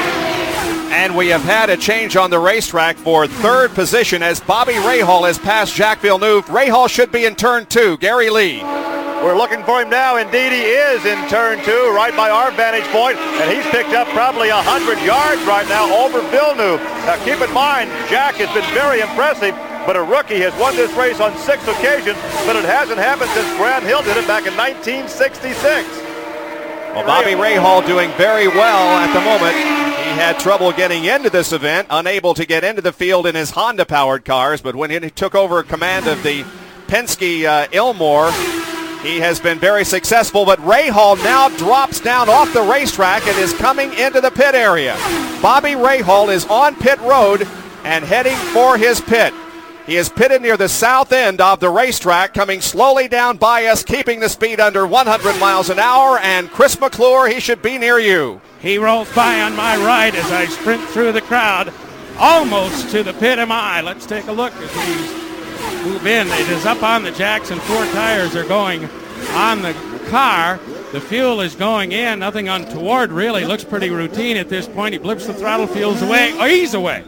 And we have had a change on the racetrack for third position as Bobby Rahal has passed Jacques Villeneuve. Rahal should be in turn two. Gary Lee. We're looking for him now. Indeed, he is in turn two, right by our vantage point, and he's picked up probably one hundred yards right now over Villeneuve. Now, keep in mind, Jack has been very impressive, but a rookie has won this race on six occasions, but it hasn't happened since Grant Hill did it back in nineteen sixty-six. Well, Bobby Rahal doing very well at the moment. He had trouble getting into this event, unable to get into the field in his Honda-powered cars, but when he took over command of the Penske uh, Ilmor, he has been very successful, but Rahal now drops down off the racetrack and is coming into the pit area. Bobby Rahal is on pit road and heading for his pit. He is pitted near the south end of the racetrack, coming slowly down by us, keeping the speed under one hundred miles an hour, and Chris McClure, he should be near you. He rolls by on my right as I sprint through the crowd, almost to the pit am I. Let's take a look as he's move in. It is up on the jacks, and four tires are going on the car. The fuel is going in. Nothing untoward, really. Looks pretty routine at this point. He blips the throttle, feels away. Oh, he's away.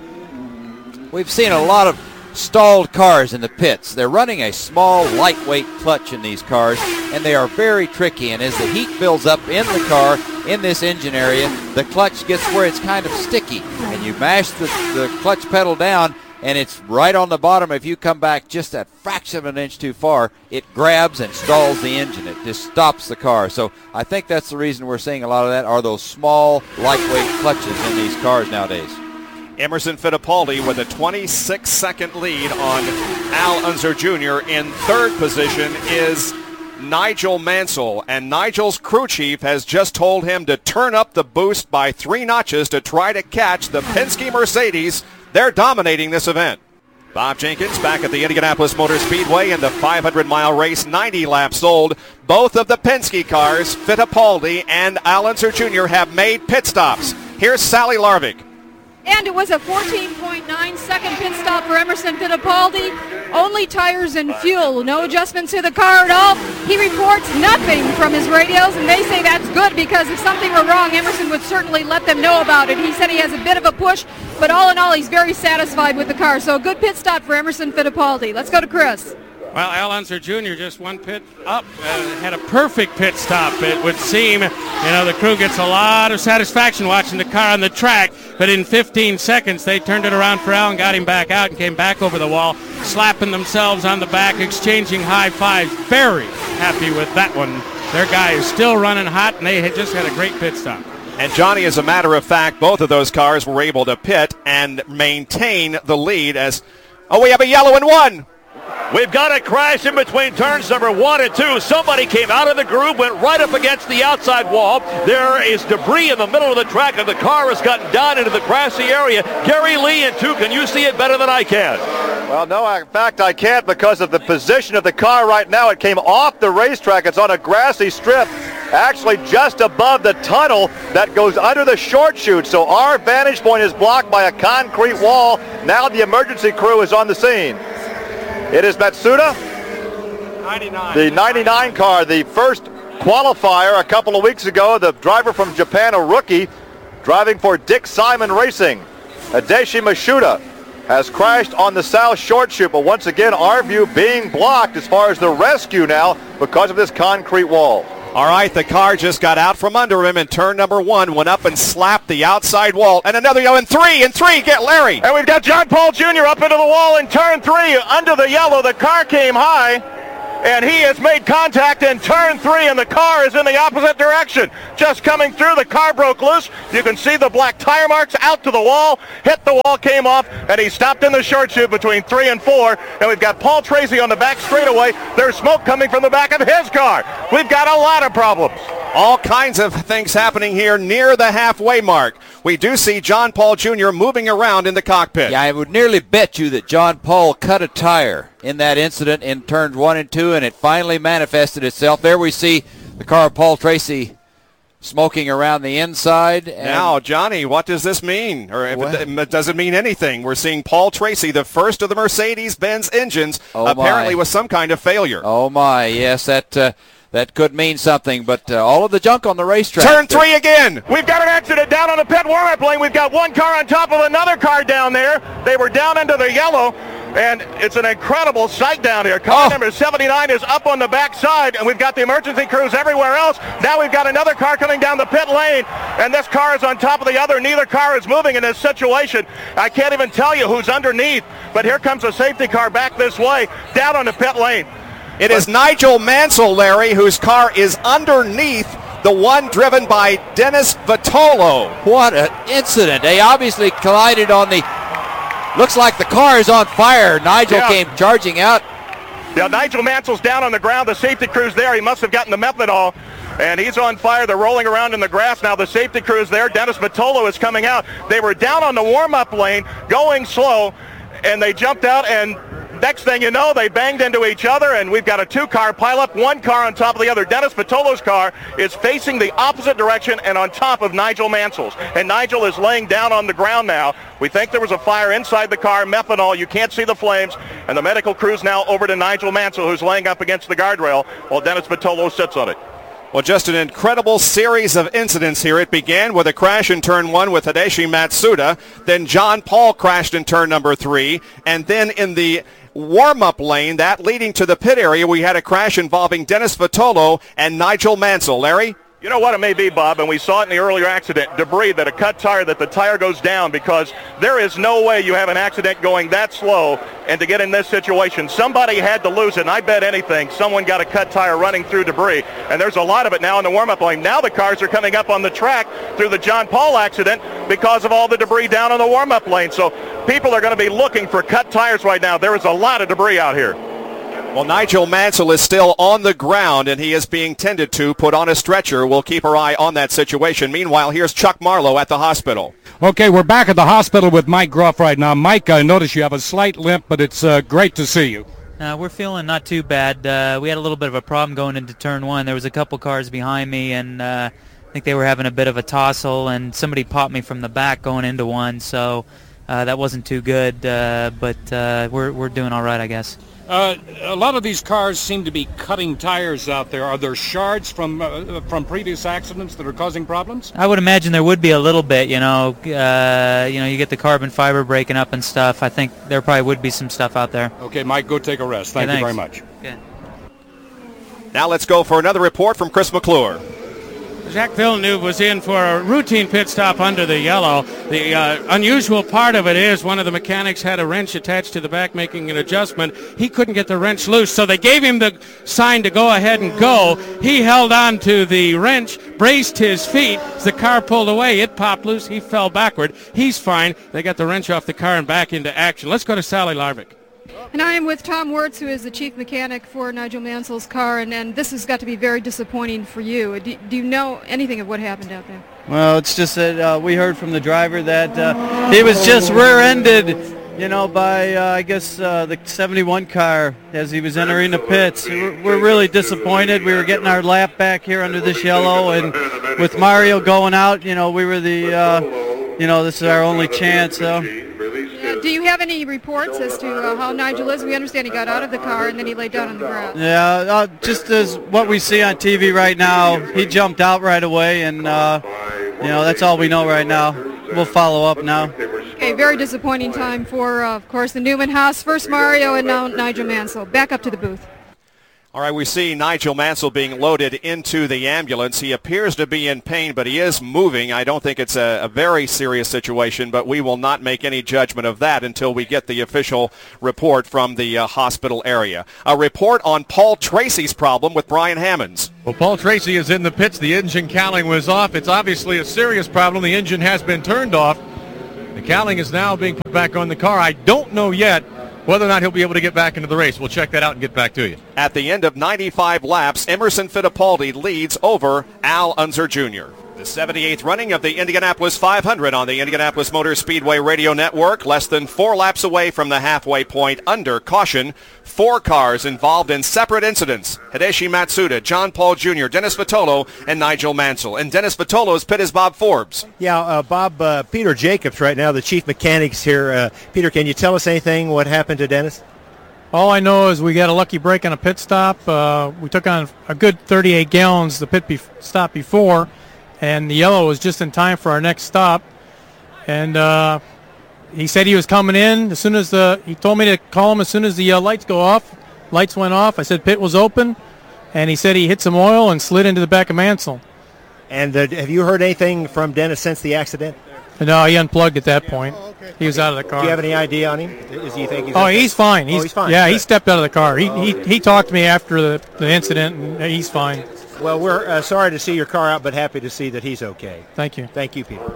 We've seen a lot of stalled cars in the pits. They're running a small, lightweight clutch in these cars, and they are very tricky. And as the heat builds up in the car, in this engine area, the clutch gets where it's kind of sticky. And you mash the, the clutch pedal down, and it's right on the bottom. If you come back just a fraction of an inch too far, it grabs and stalls the engine. It just stops the car. So I think that's the reason we're seeing a lot of that, are those small, lightweight clutches in these cars nowadays. Emerson Fittipaldi with a twenty-six second lead on Al Unser Junior In third position is Nigel Mansell, and Nigel's crew chief has just told him to turn up the boost by three notches to try to catch the Penske Mercedes. They're dominating this event. Bob Jenkins back at the Indianapolis Motor Speedway in the five hundred mile race, ninety laps old. Both of the Penske cars, Fittipaldi and Al Unser Junior, have made pit stops. Here's Sally Larvik. And it was a fourteen point nine second pit stop for Emerson Fittipaldi. Only tires and fuel. No adjustments to the car at all. He reports nothing from his radios, and they say that's good because if something were wrong, Emerson would certainly let them know about it. He said he has a bit of a push, but all in all, he's very satisfied with the car. So a good pit stop for Emerson Fittipaldi. Let's go to Chris. Well, Al Unser Junior just one pit up, uh, had a perfect pit stop, it would seem. You know, the crew gets a lot of satisfaction watching the car on the track, but in fifteen seconds they turned it around for Al and got him back out and came back over the wall, slapping themselves on the back, exchanging high fives. Very happy with that one. Their guy is still running hot, and they had just had a great pit stop. And Johnny, as a matter of fact, both of those cars were able to pit and maintain the lead as, oh, we have a yellow and one. We've got a crash in between turns number one and two. Somebody came out of the groove, went right up against the outside wall. There is debris in the middle of the track, and the car has gotten down into the grassy area. Gary Lee in two, can you see it better than I can? Well, no, in fact, I can't because of the position of the car right now. It came off the racetrack. It's on a grassy strip, actually just above the tunnel that goes under the short chute. So our vantage point is blocked by a concrete wall. Now the emergency crew is on the scene. It is Matsuda, ninety-nine. the ninety-nine car, the first qualifier a couple of weeks ago. The driver from Japan, a rookie, driving for Dick Simon Racing. Hideshi Matsuda has crashed on the south short chute, but once again, our view being blocked as far as the rescue now because of this concrete wall. All right, the car just got out from under him in turn number one, went up and slapped the outside wall, and another yellow in three, and three, get Larry. And we've got John Paul Junior up into the wall in turn three, under the yellow. The car came high, and he has made contact in turn three, and the car is in the opposite direction. Just coming through, the car broke loose. You can see the black tire marks out to the wall, hit the wall, came off, and he stopped in the short chute between three and four. And we've got Paul Tracy on the back straightaway. There's smoke coming from the back of his car. We've got a lot of problems. All kinds of things happening here near the halfway mark. We do see John Paul Junior moving around in the cockpit. Yeah, I would nearly bet you that John Paul cut a tire in that incident in turns one and two, and it finally manifested itself. There we see the car of Paul Tracy smoking around the inside. And now, Johnny, what does this mean? Or if it, it doesn't mean anything. We're seeing Paul Tracy, the first of the Mercedes-Benz engines, oh apparently my. with some kind of failure. Oh, my, yes, that... Uh, That could mean something, but uh, all of the junk on the racetrack. Turn three again. We've got an accident down on the pit warm-up lane. We've got one car on top of another car down there. They were down into the yellow, and it's an incredible sight down here. Car Oh. number seventy-nine is up on the back side, and we've got the emergency crews everywhere else. Now we've got another car coming down the pit lane, and this car is on top of the other. Neither car is moving in this situation. I can't even tell you who's underneath, but here comes a safety car back this way, down on the pit lane. It is Nigel Mansell, Larry, whose car is underneath the one driven by Dennis Vitolo. What an incident. They obviously collided on the... Looks like the car is on fire. Nigel Yeah. came charging out. Yeah, Nigel Mansell's down on the ground. The safety crew's there. He must have gotten the methanol, and he's on fire. They're rolling around in the grass now. The safety crew's there. Dennis Vitolo is coming out. They were down on the warm-up lane, going slow, and they jumped out, and next thing you know, they banged into each other, and we've got a two-car pileup, one car on top of the other. Dennis Vitolo's car is facing the opposite direction and on top of Nigel Mansell's, and Nigel is laying down on the ground now. We think there was a fire inside the car, methanol. You can't see the flames, and the medical crew's now over to Nigel Mansell, who's laying up against the guardrail while Dennis Vitolo sits on it. Well, just an incredible series of incidents here. It began with a crash in turn one with Hideshi Matsuda. Then John Paul crashed in turn number three. And then in the warm-up lane, that leading to the pit area, we had a crash involving Dennis Vitolo and Nigel Mansell. Larry? You know what it may be, Bob, and we saw it in the earlier accident, debris, that a cut tire, that the tire goes down, because there is no way you have an accident going that slow and to get in this situation. Somebody had to lose it, and I bet anything someone got a cut tire running through debris, and there's a lot of it now in the warm-up lane. Now the cars are coming up on the track through the John Paul accident because of all the debris down on the warm-up lane. So people are going to be looking for cut tires right now. There is a lot of debris out here. Well, Nigel Mansell is still on the ground, and he is being tended to, put on a stretcher. We'll keep our eye on that situation. Meanwhile, here's Chuck Marlowe at the hospital. Okay, we're back at the hospital with Mike Groff right now. Mike, I notice you have a slight limp, but it's uh, great to see you. Uh, we're feeling not too bad. Uh, we had a little bit of a problem going into turn one. There was a couple cars behind me, and uh, I think they were having a bit of a tussle, and somebody popped me from the back going into one, so uh, that wasn't too good, uh, but uh, we're, we're doing all right, I guess. Uh, a lot of these cars seem to be cutting tires out there. Are there shards from uh, from previous accidents that are causing problems? I would imagine there would be a little bit, you know. Uh, you know, you get the carbon fiber breaking up and stuff. I think there probably would be some stuff out there. Okay, Mike, go take a rest. Thank Okay, you very thanks. much. Okay. Now let's go for another report from Chris McClure. Jacques Villeneuve was in for a routine pit stop under the yellow. The uh, unusual part of it is one of the mechanics had a wrench attached to the back making an adjustment. He couldn't get the wrench loose, so they gave him the sign to go ahead and go. He held on to the wrench, braced his feet. As the car pulled away, it popped loose. He fell backward. He's fine. They got the wrench off the car and back into action. Let's go to Sally Larvick. And I am with Tom Wirtz, who is the chief mechanic for Nigel Mansell's car, and, and this has got to be very disappointing for you. Do, do you know anything of what happened out there? Well, it's just that uh, we heard from the driver that uh, he was just rear-ended, you know, by, uh, I guess, uh, the seventy-one car as he was entering the pits. We're, we're really disappointed. We were getting our lap back here under this yellow, and with Mario going out, you know, we were the, uh, you know, this is our only chance. So. Yeah, Do you have any reports as to uh, how Nigel is? We understand he got out of the car and then he laid down on the ground. Yeah, uh, just as what we see on T V right now, he jumped out right away, and uh, you know that's all we know right now. We'll follow up now. Okay, very disappointing time for, uh, of course, the Newman Haas. First Mario and now Nigel Mansell. Back up to the booth. All right, we see Nigel Mansell being loaded into the ambulance. He appears to be in pain, but he is moving. I don't think it's a, a very serious situation, but we will not make any judgment of that until we get the official report from the uh, hospital area. A report on Paul Tracy's problem with Brian Hammonds. Well, Paul Tracy is in the pits. The engine cowling was off. It's obviously a serious problem. The engine has been turned off. The cowling is now being put back on the car. I don't know yet whether or not he'll be able to get back into the race. We'll check that out and get back to you. At the end of ninety-five laps, Emerson Fittipaldi leads over Al Unser Junior The seventy-eighth running of the Indianapolis five hundred on the Indianapolis Motor Speedway Radio Network. Less than four laps away from the halfway point under caution. Four cars involved in separate incidents. Hideshi Matsuda, John Paul Junior, Dennis Vitolo, and Nigel Mansell. And Dennis Vitolo's pit is Bob Forbes. Yeah, uh, Bob, uh, Peter Jacobs right now, the chief mechanics here. Uh, Peter, can you tell us anything what happened to Dennis? All I know is we got a lucky break on a pit stop. Uh, we took on a good thirty-eight gallons the pit be- stop before, and the yellow was just in time for our next stop. And uh, he said he was coming in as soon as the. He told me to call him as soon as the uh, lights go off. Lights went off. I said pit was open, and he said he hit some oil and slid into the back of Mansell. And uh, have you heard anything from Dennis since the accident? No, he unplugged at that point. Oh, okay. He was out of the car. Do you have any idea on him? Is he think he's Oh, okay? he's fine. He's, oh, he's fine. Yeah, Good. he stepped out of the car. He he, he talked to me after the, the incident, and he's fine. Well, we're uh, sorry to see your car out, but happy to see that he's okay. Thank you. Thank you, Peter.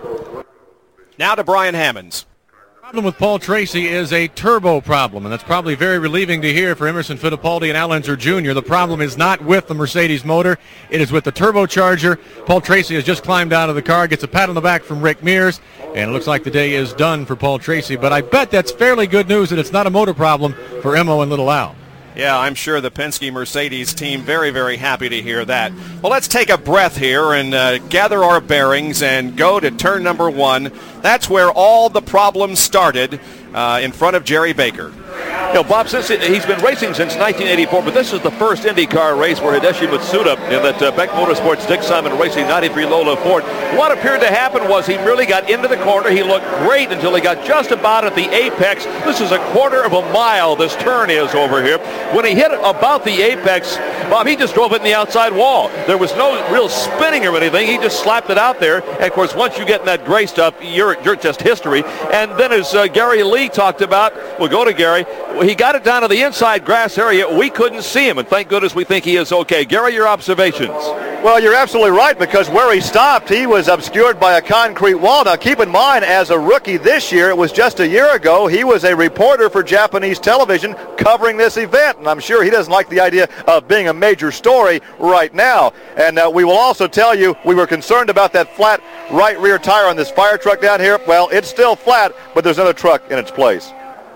Now to Brian Hammonds. The problem with Paul Tracy is a turbo problem, and that's probably very relieving to hear for Emerson Fittipaldi and Al Unser Junior The problem is not with the Mercedes motor. It is with the turbocharger. Paul Tracy has just climbed out of the car, gets a pat on the back from Rick Mears, and it looks like the day is done for Paul Tracy. But I bet that's fairly good news that it's not a motor problem for Emo and Little Al. Yeah, I'm sure the Penske Mercedes team very, very happy to hear that. Well, let's take a breath here and uh, gather our bearings and go to turn number one. That's where all the problems started uh, in front of Jerry Baker. You know, Bob, since it, he's been racing since nineteen eighty-four, but this is the first IndyCar race where Hideshi Matsuda in that uh, Beck Motorsports Dick Simon Racing ninety-three Lola Ford. What appeared to happen was he really got into the corner. He looked great until he got just about at the apex. This is a quarter of a mile, this turn is over here. When he hit about the apex, Bob, he just drove it in the outside wall. There was no real spinning or anything. He just slapped it out there. And, of course, once you get in that gray stuff, you're, you're just history. And then as uh, Gary Lee talked about, we'll go to Gary, he got it down to the inside grass area. We couldn't see him, and thank goodness we think he is okay. Gary, your observations. Well, you're absolutely right, because where he stopped, he was obscured by a concrete wall. Now, keep in mind, as a rookie this year, it was just a year ago, he was a reporter for Japanese television covering this event, and I'm sure he doesn't like the idea of being a major story right now. And uh, we will also tell you, we were concerned about that flat right rear tire on this fire truck down here. Well, it's still flat, but there's another truck in its place.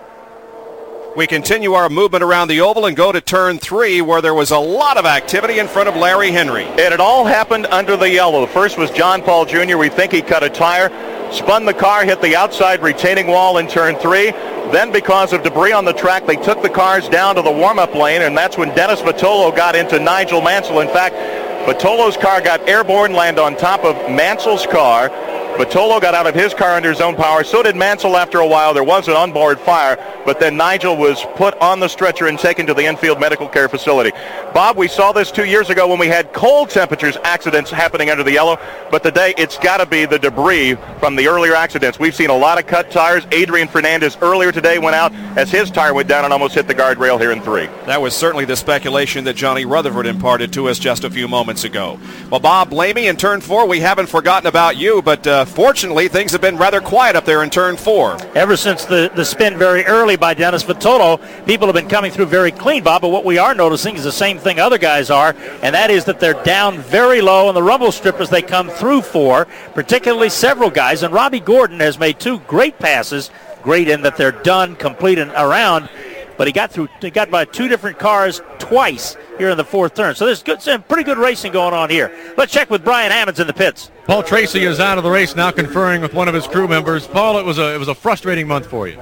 We continue our movement around the oval and go to turn three, where there was a lot of activity in front of Larry Henry. And it all happened under the yellow. First was John Paul Junior We think he cut a tire, spun the car, hit the outside retaining wall in turn three. Then because of debris on the track, they took the cars down to the warm-up lane, and that's when Dennis Vitolo got into Nigel Mansell. In fact, Vitolo's car got airborne, landed on top of Mansell's car. Vitolo got out of his car under his own power. So did Mansell after a while. There was an onboard fire, but then Nigel was put on the stretcher and taken to the infield medical care facility. Bob, we saw this two years ago when we had cold temperatures accidents happening under the yellow, but today it's got to be the debris from the earlier accidents. We've seen a lot of cut tires. Adrian Fernandez earlier today went out as his tire went down and almost hit the guardrail here in three. That was certainly the speculation that Johnny Rutherford imparted to us just a few moments ago. Well, Bob Lamey, in turn four, we haven't forgotten about you, but uh, fortunately things have been rather quiet up there in turn four. Ever since the, the spin very early by Dennis Vitolo, people have been coming through very clean, Bob, but what we are noticing is the same thing other guys are, and that is that they're down very low on the rumble strip as they come through four, particularly several guys, and Robbie Gordon has made two great passes, great in that they're done, complete, and around, but he got through, he got by two different cars twice here in the fourth turn. So there's good, some pretty good racing going on here. Let's check with Brian Hammonds in the pits. Paul Tracy is out of the race now, conferring with one of his crew members. Paul, it was a it was a frustrating month for you.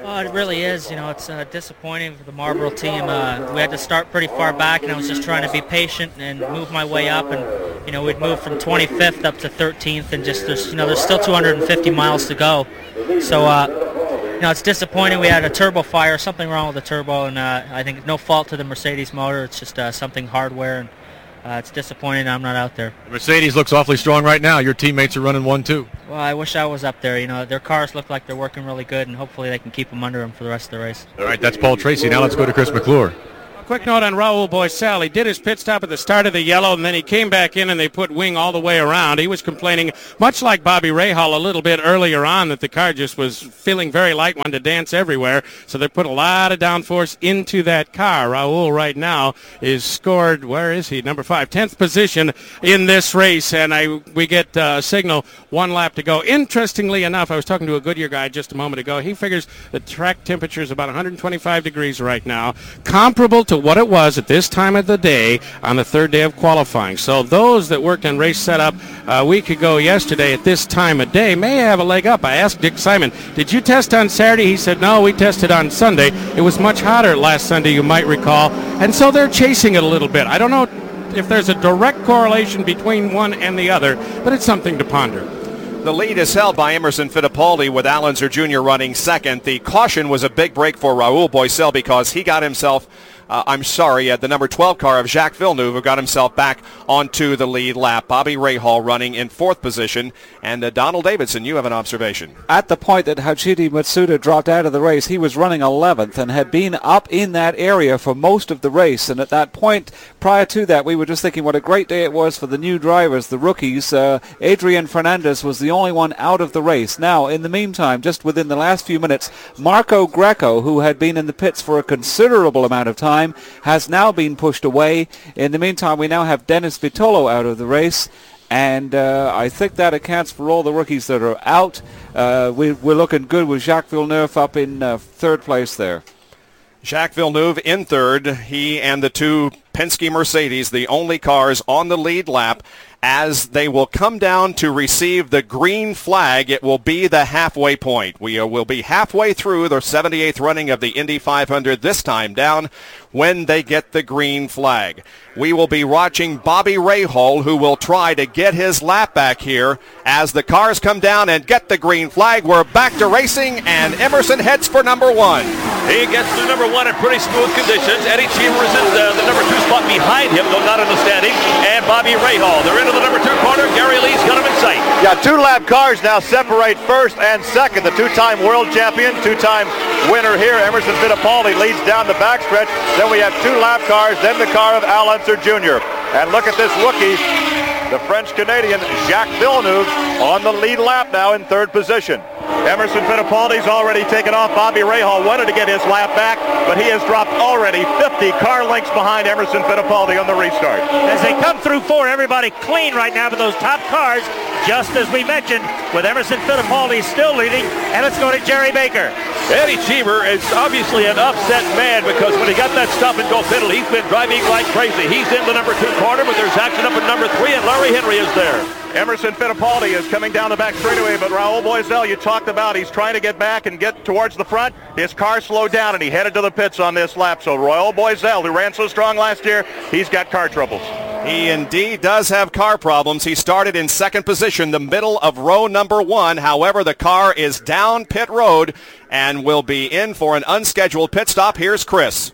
Oh, it really is. You know, it's uh, disappointing for the Marlboro team. Uh, we had to start pretty far back, and I was just trying to be patient and move my way up. And you know, we'd moved from twenty-fifth up to thirteenth, and just there's you know there's still two hundred fifty miles to go. So uh, you know, it's disappointing. We had a turbo fire, something wrong with the turbo, and uh, I think no fault to the Mercedes motor. It's just uh, something hardware, and uh, it's disappointing I'm not out there. Mercedes looks awfully strong right now. Your teammates are running one two. Well, I wish I was up there. You know, their cars look like they're working really good, and hopefully they can keep them under them for the rest of the race. All right, that's Paul Tracy. Now let's go to Chris McClure. Quick note on Raul Boisel. He did his pit stop at the start of the yellow, and then he came back in and they put wing all the way around. He was complaining, much like Bobby Rahal a little bit earlier on, that the car just was feeling very light, wanted to dance everywhere. So they put a lot of downforce into that car. Raul right now is scored, where is he? Number five, tenth position in this race, and I we get a signal, one lap to go. Interestingly enough, I was talking to a Goodyear guy just a moment ago. He figures the track temperature is about one hundred twenty-five degrees right now, comparable to what it was at this time of the day on the third day of qualifying. So those that worked on race setup a week ago yesterday at this time of day may have a leg up. I asked Dick Simon, did you test on Saturday? He said, no, we tested on Sunday. It was much hotter last Sunday, you might recall. And so they're chasing it a little bit. I don't know if there's a direct correlation between one and the other, but it's something to ponder. The lead is held by Emerson Fittipaldi with Al Unser Junior running second. The caution was a big break for Raul Boisel because he got himself Uh, I'm sorry, uh, the number twelve car of Jacques Villeneuve, who got himself back onto the lead lap. Bobby Rahal running in fourth position. And uh, Donald Davidson, you have an observation. At the point that Hajidi Matsuda dropped out of the race, he was running eleventh and had been up in that area for most of the race. And at that point, prior to that, we were just thinking what a great day it was for the new drivers, the rookies. Uh, Adrian Fernandez was the only one out of the race. Now, in the meantime, just within the last few minutes, Marco Greco, who had been in the pits for a considerable amount of time, has now been pushed away. In the meantime, we now have Dennis Vitolo out of the race, and uh, I think that accounts for all the rookies that are out. Uh, we, we're looking good with Jacques Villeneuve up in uh, third place there. Jacques Villeneuve in third. He and the two Penske Mercedes, the only cars on the lead lap. As they will come down to receive the green flag, it will be the halfway point. We uh, will be halfway through the seventy-eighth running of the Indy five hundred, this time down when they get the green flag. We will be watching Bobby Rahal, who will try to get his lap back here as the cars come down and get the green flag. We're back to racing, and Emerson heads for number one. He gets to number one in pretty smooth conditions. Eddie Cheever is in the, the number two spot behind him, though not in the standing, and Bobby Rahal. They're into the number two corner. Gary Lee's got him in sight. Yeah, two lap cars now separate first and second. The two-time world champion, two-time winner here, Emerson Fittipaldi, leads down the backstretch. Then we have two lap cars, then the car of Al Unser Junior And look at this rookie, the French-Canadian Jacques Villeneuve, on the lead lap now in third position. Emerson Fittipaldi's already taken off. Bobby Rahal wanted to get his lap back, but he has dropped already fifty car lengths behind Emerson Fittipaldi on the restart. As they come through four, everybody clean right now to those top cars, just as we mentioned, with Emerson Fittipaldi still leading. And let's go to Jerry Baker. Eddie Cheever is obviously an upset man because when he got that stop-and-go pedal, he's been driving like crazy. He's in the number two corner, but there's action up in number three, and Larry Henry is there. Emerson Fittipaldi is coming down the back straightaway, but Raul Boisel, you talked about, he's trying to get back and get towards the front. His car slowed down, and he headed to the pits on this lap. So Raul Boisel, who ran so strong last year, he's got car troubles. He indeed does have car problems. He started in second position, the middle of row number one. However, the car is down pit road and will be in for an unscheduled pit stop. Here's Chris.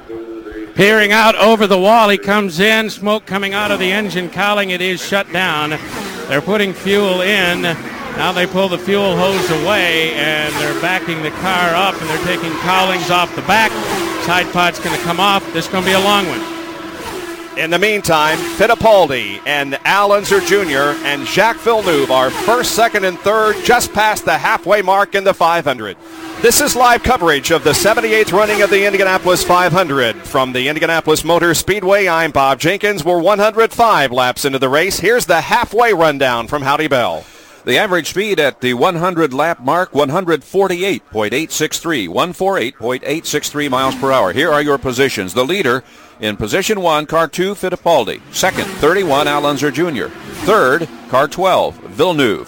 Peering out over the wall, he comes in, smoke coming out of the engine cowling. It is shut down. They're putting fuel in. Now they pull the fuel hose away, and they're backing the car up, and they're taking cowlings off the back. Side pod's going to come off. This is going to be a long one. In the meantime, Fittipaldi and Al Unser Junior and Jacques Villeneuve are first, second, and third, just past the halfway mark in the five hundred. This is live coverage of the seventy-eighth running of the Indianapolis five hundred. From the Indianapolis Motor Speedway, I'm Bob Jenkins. We're one hundred five laps into the race. Here's the halfway rundown from Howdy Bell. The average speed at the one hundred lap mark, one forty-eight point eight six three, one forty-eight point eight six three miles per hour. Here are your positions. The leader in position one, car two, Fittipaldi. Second, thirty-one, Al Unser Junior Third, car twelve, Villeneuve.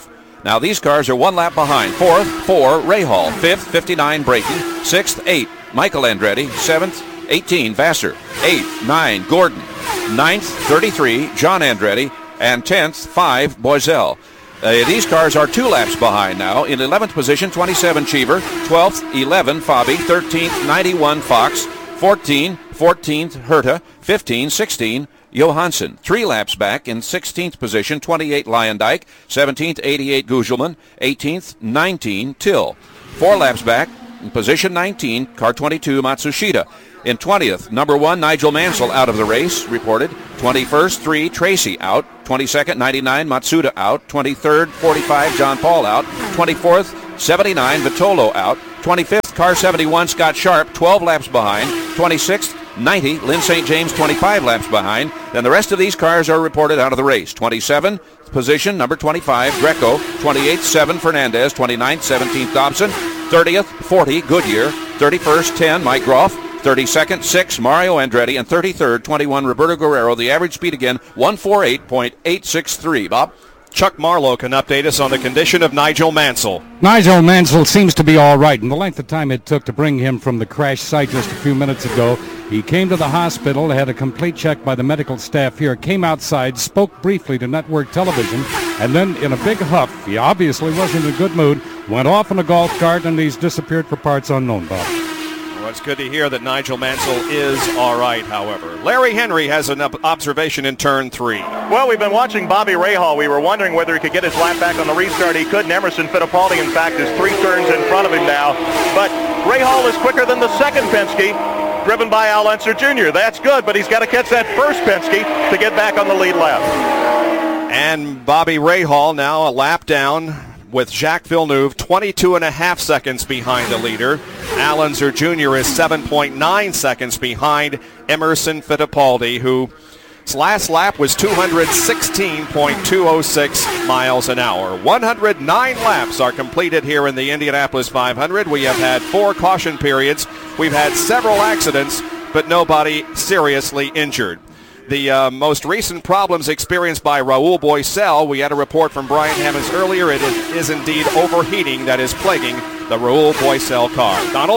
Now these cars are one lap behind. Fourth, four, Rahal. Fifth, fifty-nine, Brayton. Sixth, eight, Michael Andretti. Seventh, eighteen, Vassar. Eighth, nine, Gordon. Ninth, thirty-three, John Andretti. And tenth, five, Boiselle. Uh, these cars are two laps behind now. In eleventh position, twenty-seven, Cheever. twelfth, eleven, Fabi. thirteenth, ninety-one, Fox. fourteen, fourteenth, Herta. fifteen, sixteen, Johansson. Three laps back in sixteenth position, twenty-eight, Lyondike. seventeenth, eighty-eight, Gugelman. eighteenth, nineteen, Till. Four laps back in position nineteen, car twenty-two, Matsushita. In twentieth, number one, Nigel Mansell out of the race, reported. twenty-first, three, Tracy out. twenty-second, ninety-nine, Matsuda out. twenty-third, forty-five, John Paul out. twenty-fourth, seventy-nine, Vitolo out. twenty-fifth, car seventy-one, Scott Sharp, twelve laps behind. twenty-sixth, ninety, Lynn Saint James, twenty-five laps behind. Then the rest of these cars are reported out of the race. twenty-seventh position, number twenty-five, Greco. twenty-eighth, seven, Fernandez. twenty-ninth, seventeenth, Dobson. thirtieth, forty, Goodyear. thirty-first, ten, Mike Groff. thirty-second, six, Mario Andretti. And thirty-third, twenty-one, Roberto Guerrero. The average speed again, one forty-eight point eight six three. Bob? Chuck Marlowe can update us on the condition of Nigel Mansell. Nigel Mansell seems to be all right. In the length of time it took to bring him from the crash site just a few minutes ago, he came to the hospital, had a complete check by the medical staff here, came outside, spoke briefly to network television, and then in a big huff, he obviously wasn't in a good mood, went off in a golf cart, and he's disappeared for parts unknown, Bob. Well, it's good to hear that Nigel Mansell is all right, however. Larry Henry has an observation in turn three. Well, we've been watching Bobby Rahal. We were wondering whether he could get his lap back on the restart. He couldn't. Emerson Fittipaldi, in fact, is three turns in front of him now. But Rahal is quicker than the second Penske, driven by Al Unser Junior That's good, but he's got to catch that first Penske to get back on the lead lap. And Bobby Rahal now a lap down with Jacques Villeneuve, twenty-two and a half seconds behind the leader. Al Unser Junior is seven point nine seconds behind Emerson Fittipaldi, whose last lap was two hundred sixteen point two oh six miles an hour. one hundred nine laps are completed here in the Indianapolis five hundred. We have had four caution periods. We've had several accidents, but nobody seriously injured. The uh, most recent problems experienced by Raul Boiselle, we had a report from Brian Hammonds earlier. It is, is indeed overheating that is plaguing the Raul Boiselle car. Donald?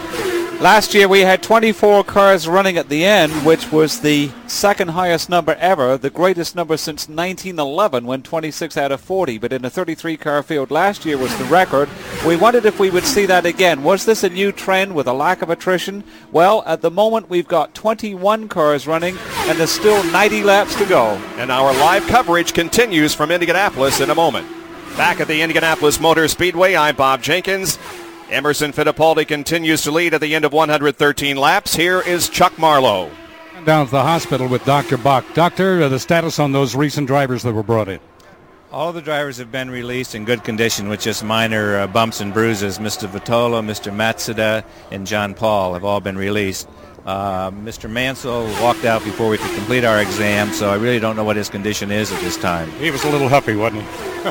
Last year we had twenty-four cars running at the end, which was the second highest number ever, the greatest number since nineteen eleven when twenty-six out of forty, but in a thirty-three car field last year was the record. We wondered if we would see that again. Was this a new trend with a lack of attrition? Well, at the moment we've got twenty-one cars running and there's still ninety laps to go. And our live coverage continues from Indianapolis in a moment. Back at the Indianapolis Motor Speedway, I'm Bob Jenkins. Emerson Fittipaldi continues to lead at the end of one hundred thirteen laps. Here is Chuck Marlowe. Down to the hospital with Doctor Bach. Doctor, uh, the status on those recent drivers that were brought in? All the drivers have been released in good condition with just minor uh, bumps and bruises. Mister Vitolo, Mister Matsuda, and John Paul have all been released. Uh, Mister Mansell walked out before we could complete our exam, so I really don't know what his condition is at this time. He was a little huffy, wasn't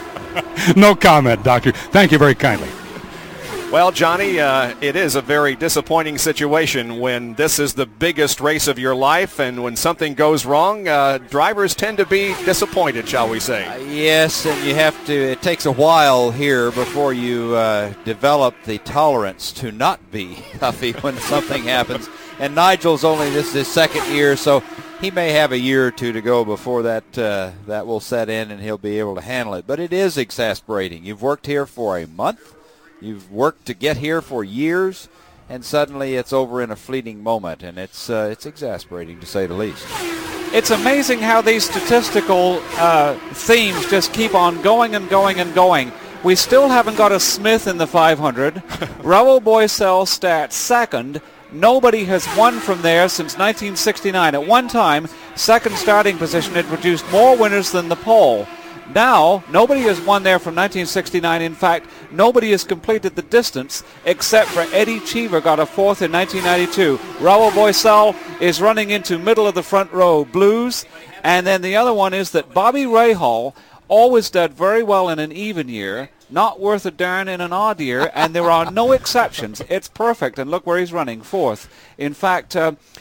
he? No comment, Doctor. Thank you very kindly. Well, Johnny, uh, it is a very disappointing situation when this is the biggest race of your life, and when something goes wrong, uh, drivers tend to be disappointed, shall we say. Uh, yes, and you have to, it takes a while here before you uh, develop the tolerance to not be huffy when something happens. And Nigel's only, this is his second year, so he may have a year or two to go before that uh, that will set in and he'll be able to handle it. But it is exasperating. You've worked here for a month. You've worked to get here for years, and suddenly it's over in a fleeting moment, and it's uh, it's exasperating to say the least. It's amazing how these statistical uh, themes just keep on going and going and going. We still haven't got a Smith in the five hundred. Raul Boiselle stats second. Nobody has won from there since nineteen sixty-nine. At one time, second starting position had produced more winners than the pole. Now, nobody has won there from nineteen sixty-nine. In fact, nobody has completed the distance except for Eddie Cheever, got a fourth in nineteen ninety-two. Raul Boiselle is running into middle of the front row, blues. And then the other one is that Bobby Rahal always did very well in an even year, not worth a darn in an odd year, and there are no exceptions. It's perfect, and look where he's running, fourth. In fact, uh,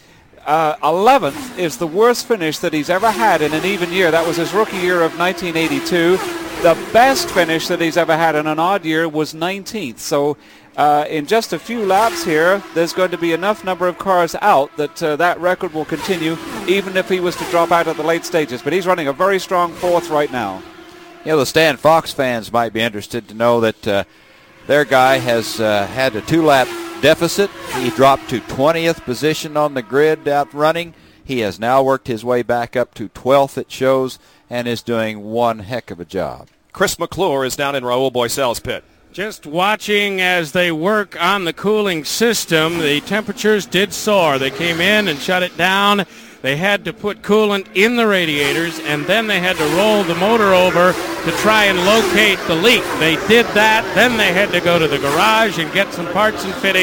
uh, eleventh is the worst finish that he's ever had in an even year. That was his rookie year of nineteen eighty-two. The best finish that he's ever had in an odd year was nineteenth. So uh, in just a few laps here, there's going to be enough number of cars out that uh, that record will continue, even if he was to drop out at the late stages. But he's running a very strong fourth right now. You know, the Stan Fox fans might be interested to know that uh, their guy has uh, had a two-lap deficit. He dropped to twentieth position on the grid out running. He has now worked his way back up to twelfth, it shows, and is doing one heck of a job. Chris McClure is down in Raul Boycel's pit. Just watching as they work on the cooling system, the temperatures did soar. They came in and shut it down. They had to put coolant in the radiators, and then they had to roll the motor over to try and locate the leak. They did that. Then they had to go to the garage and get some parts and fittings.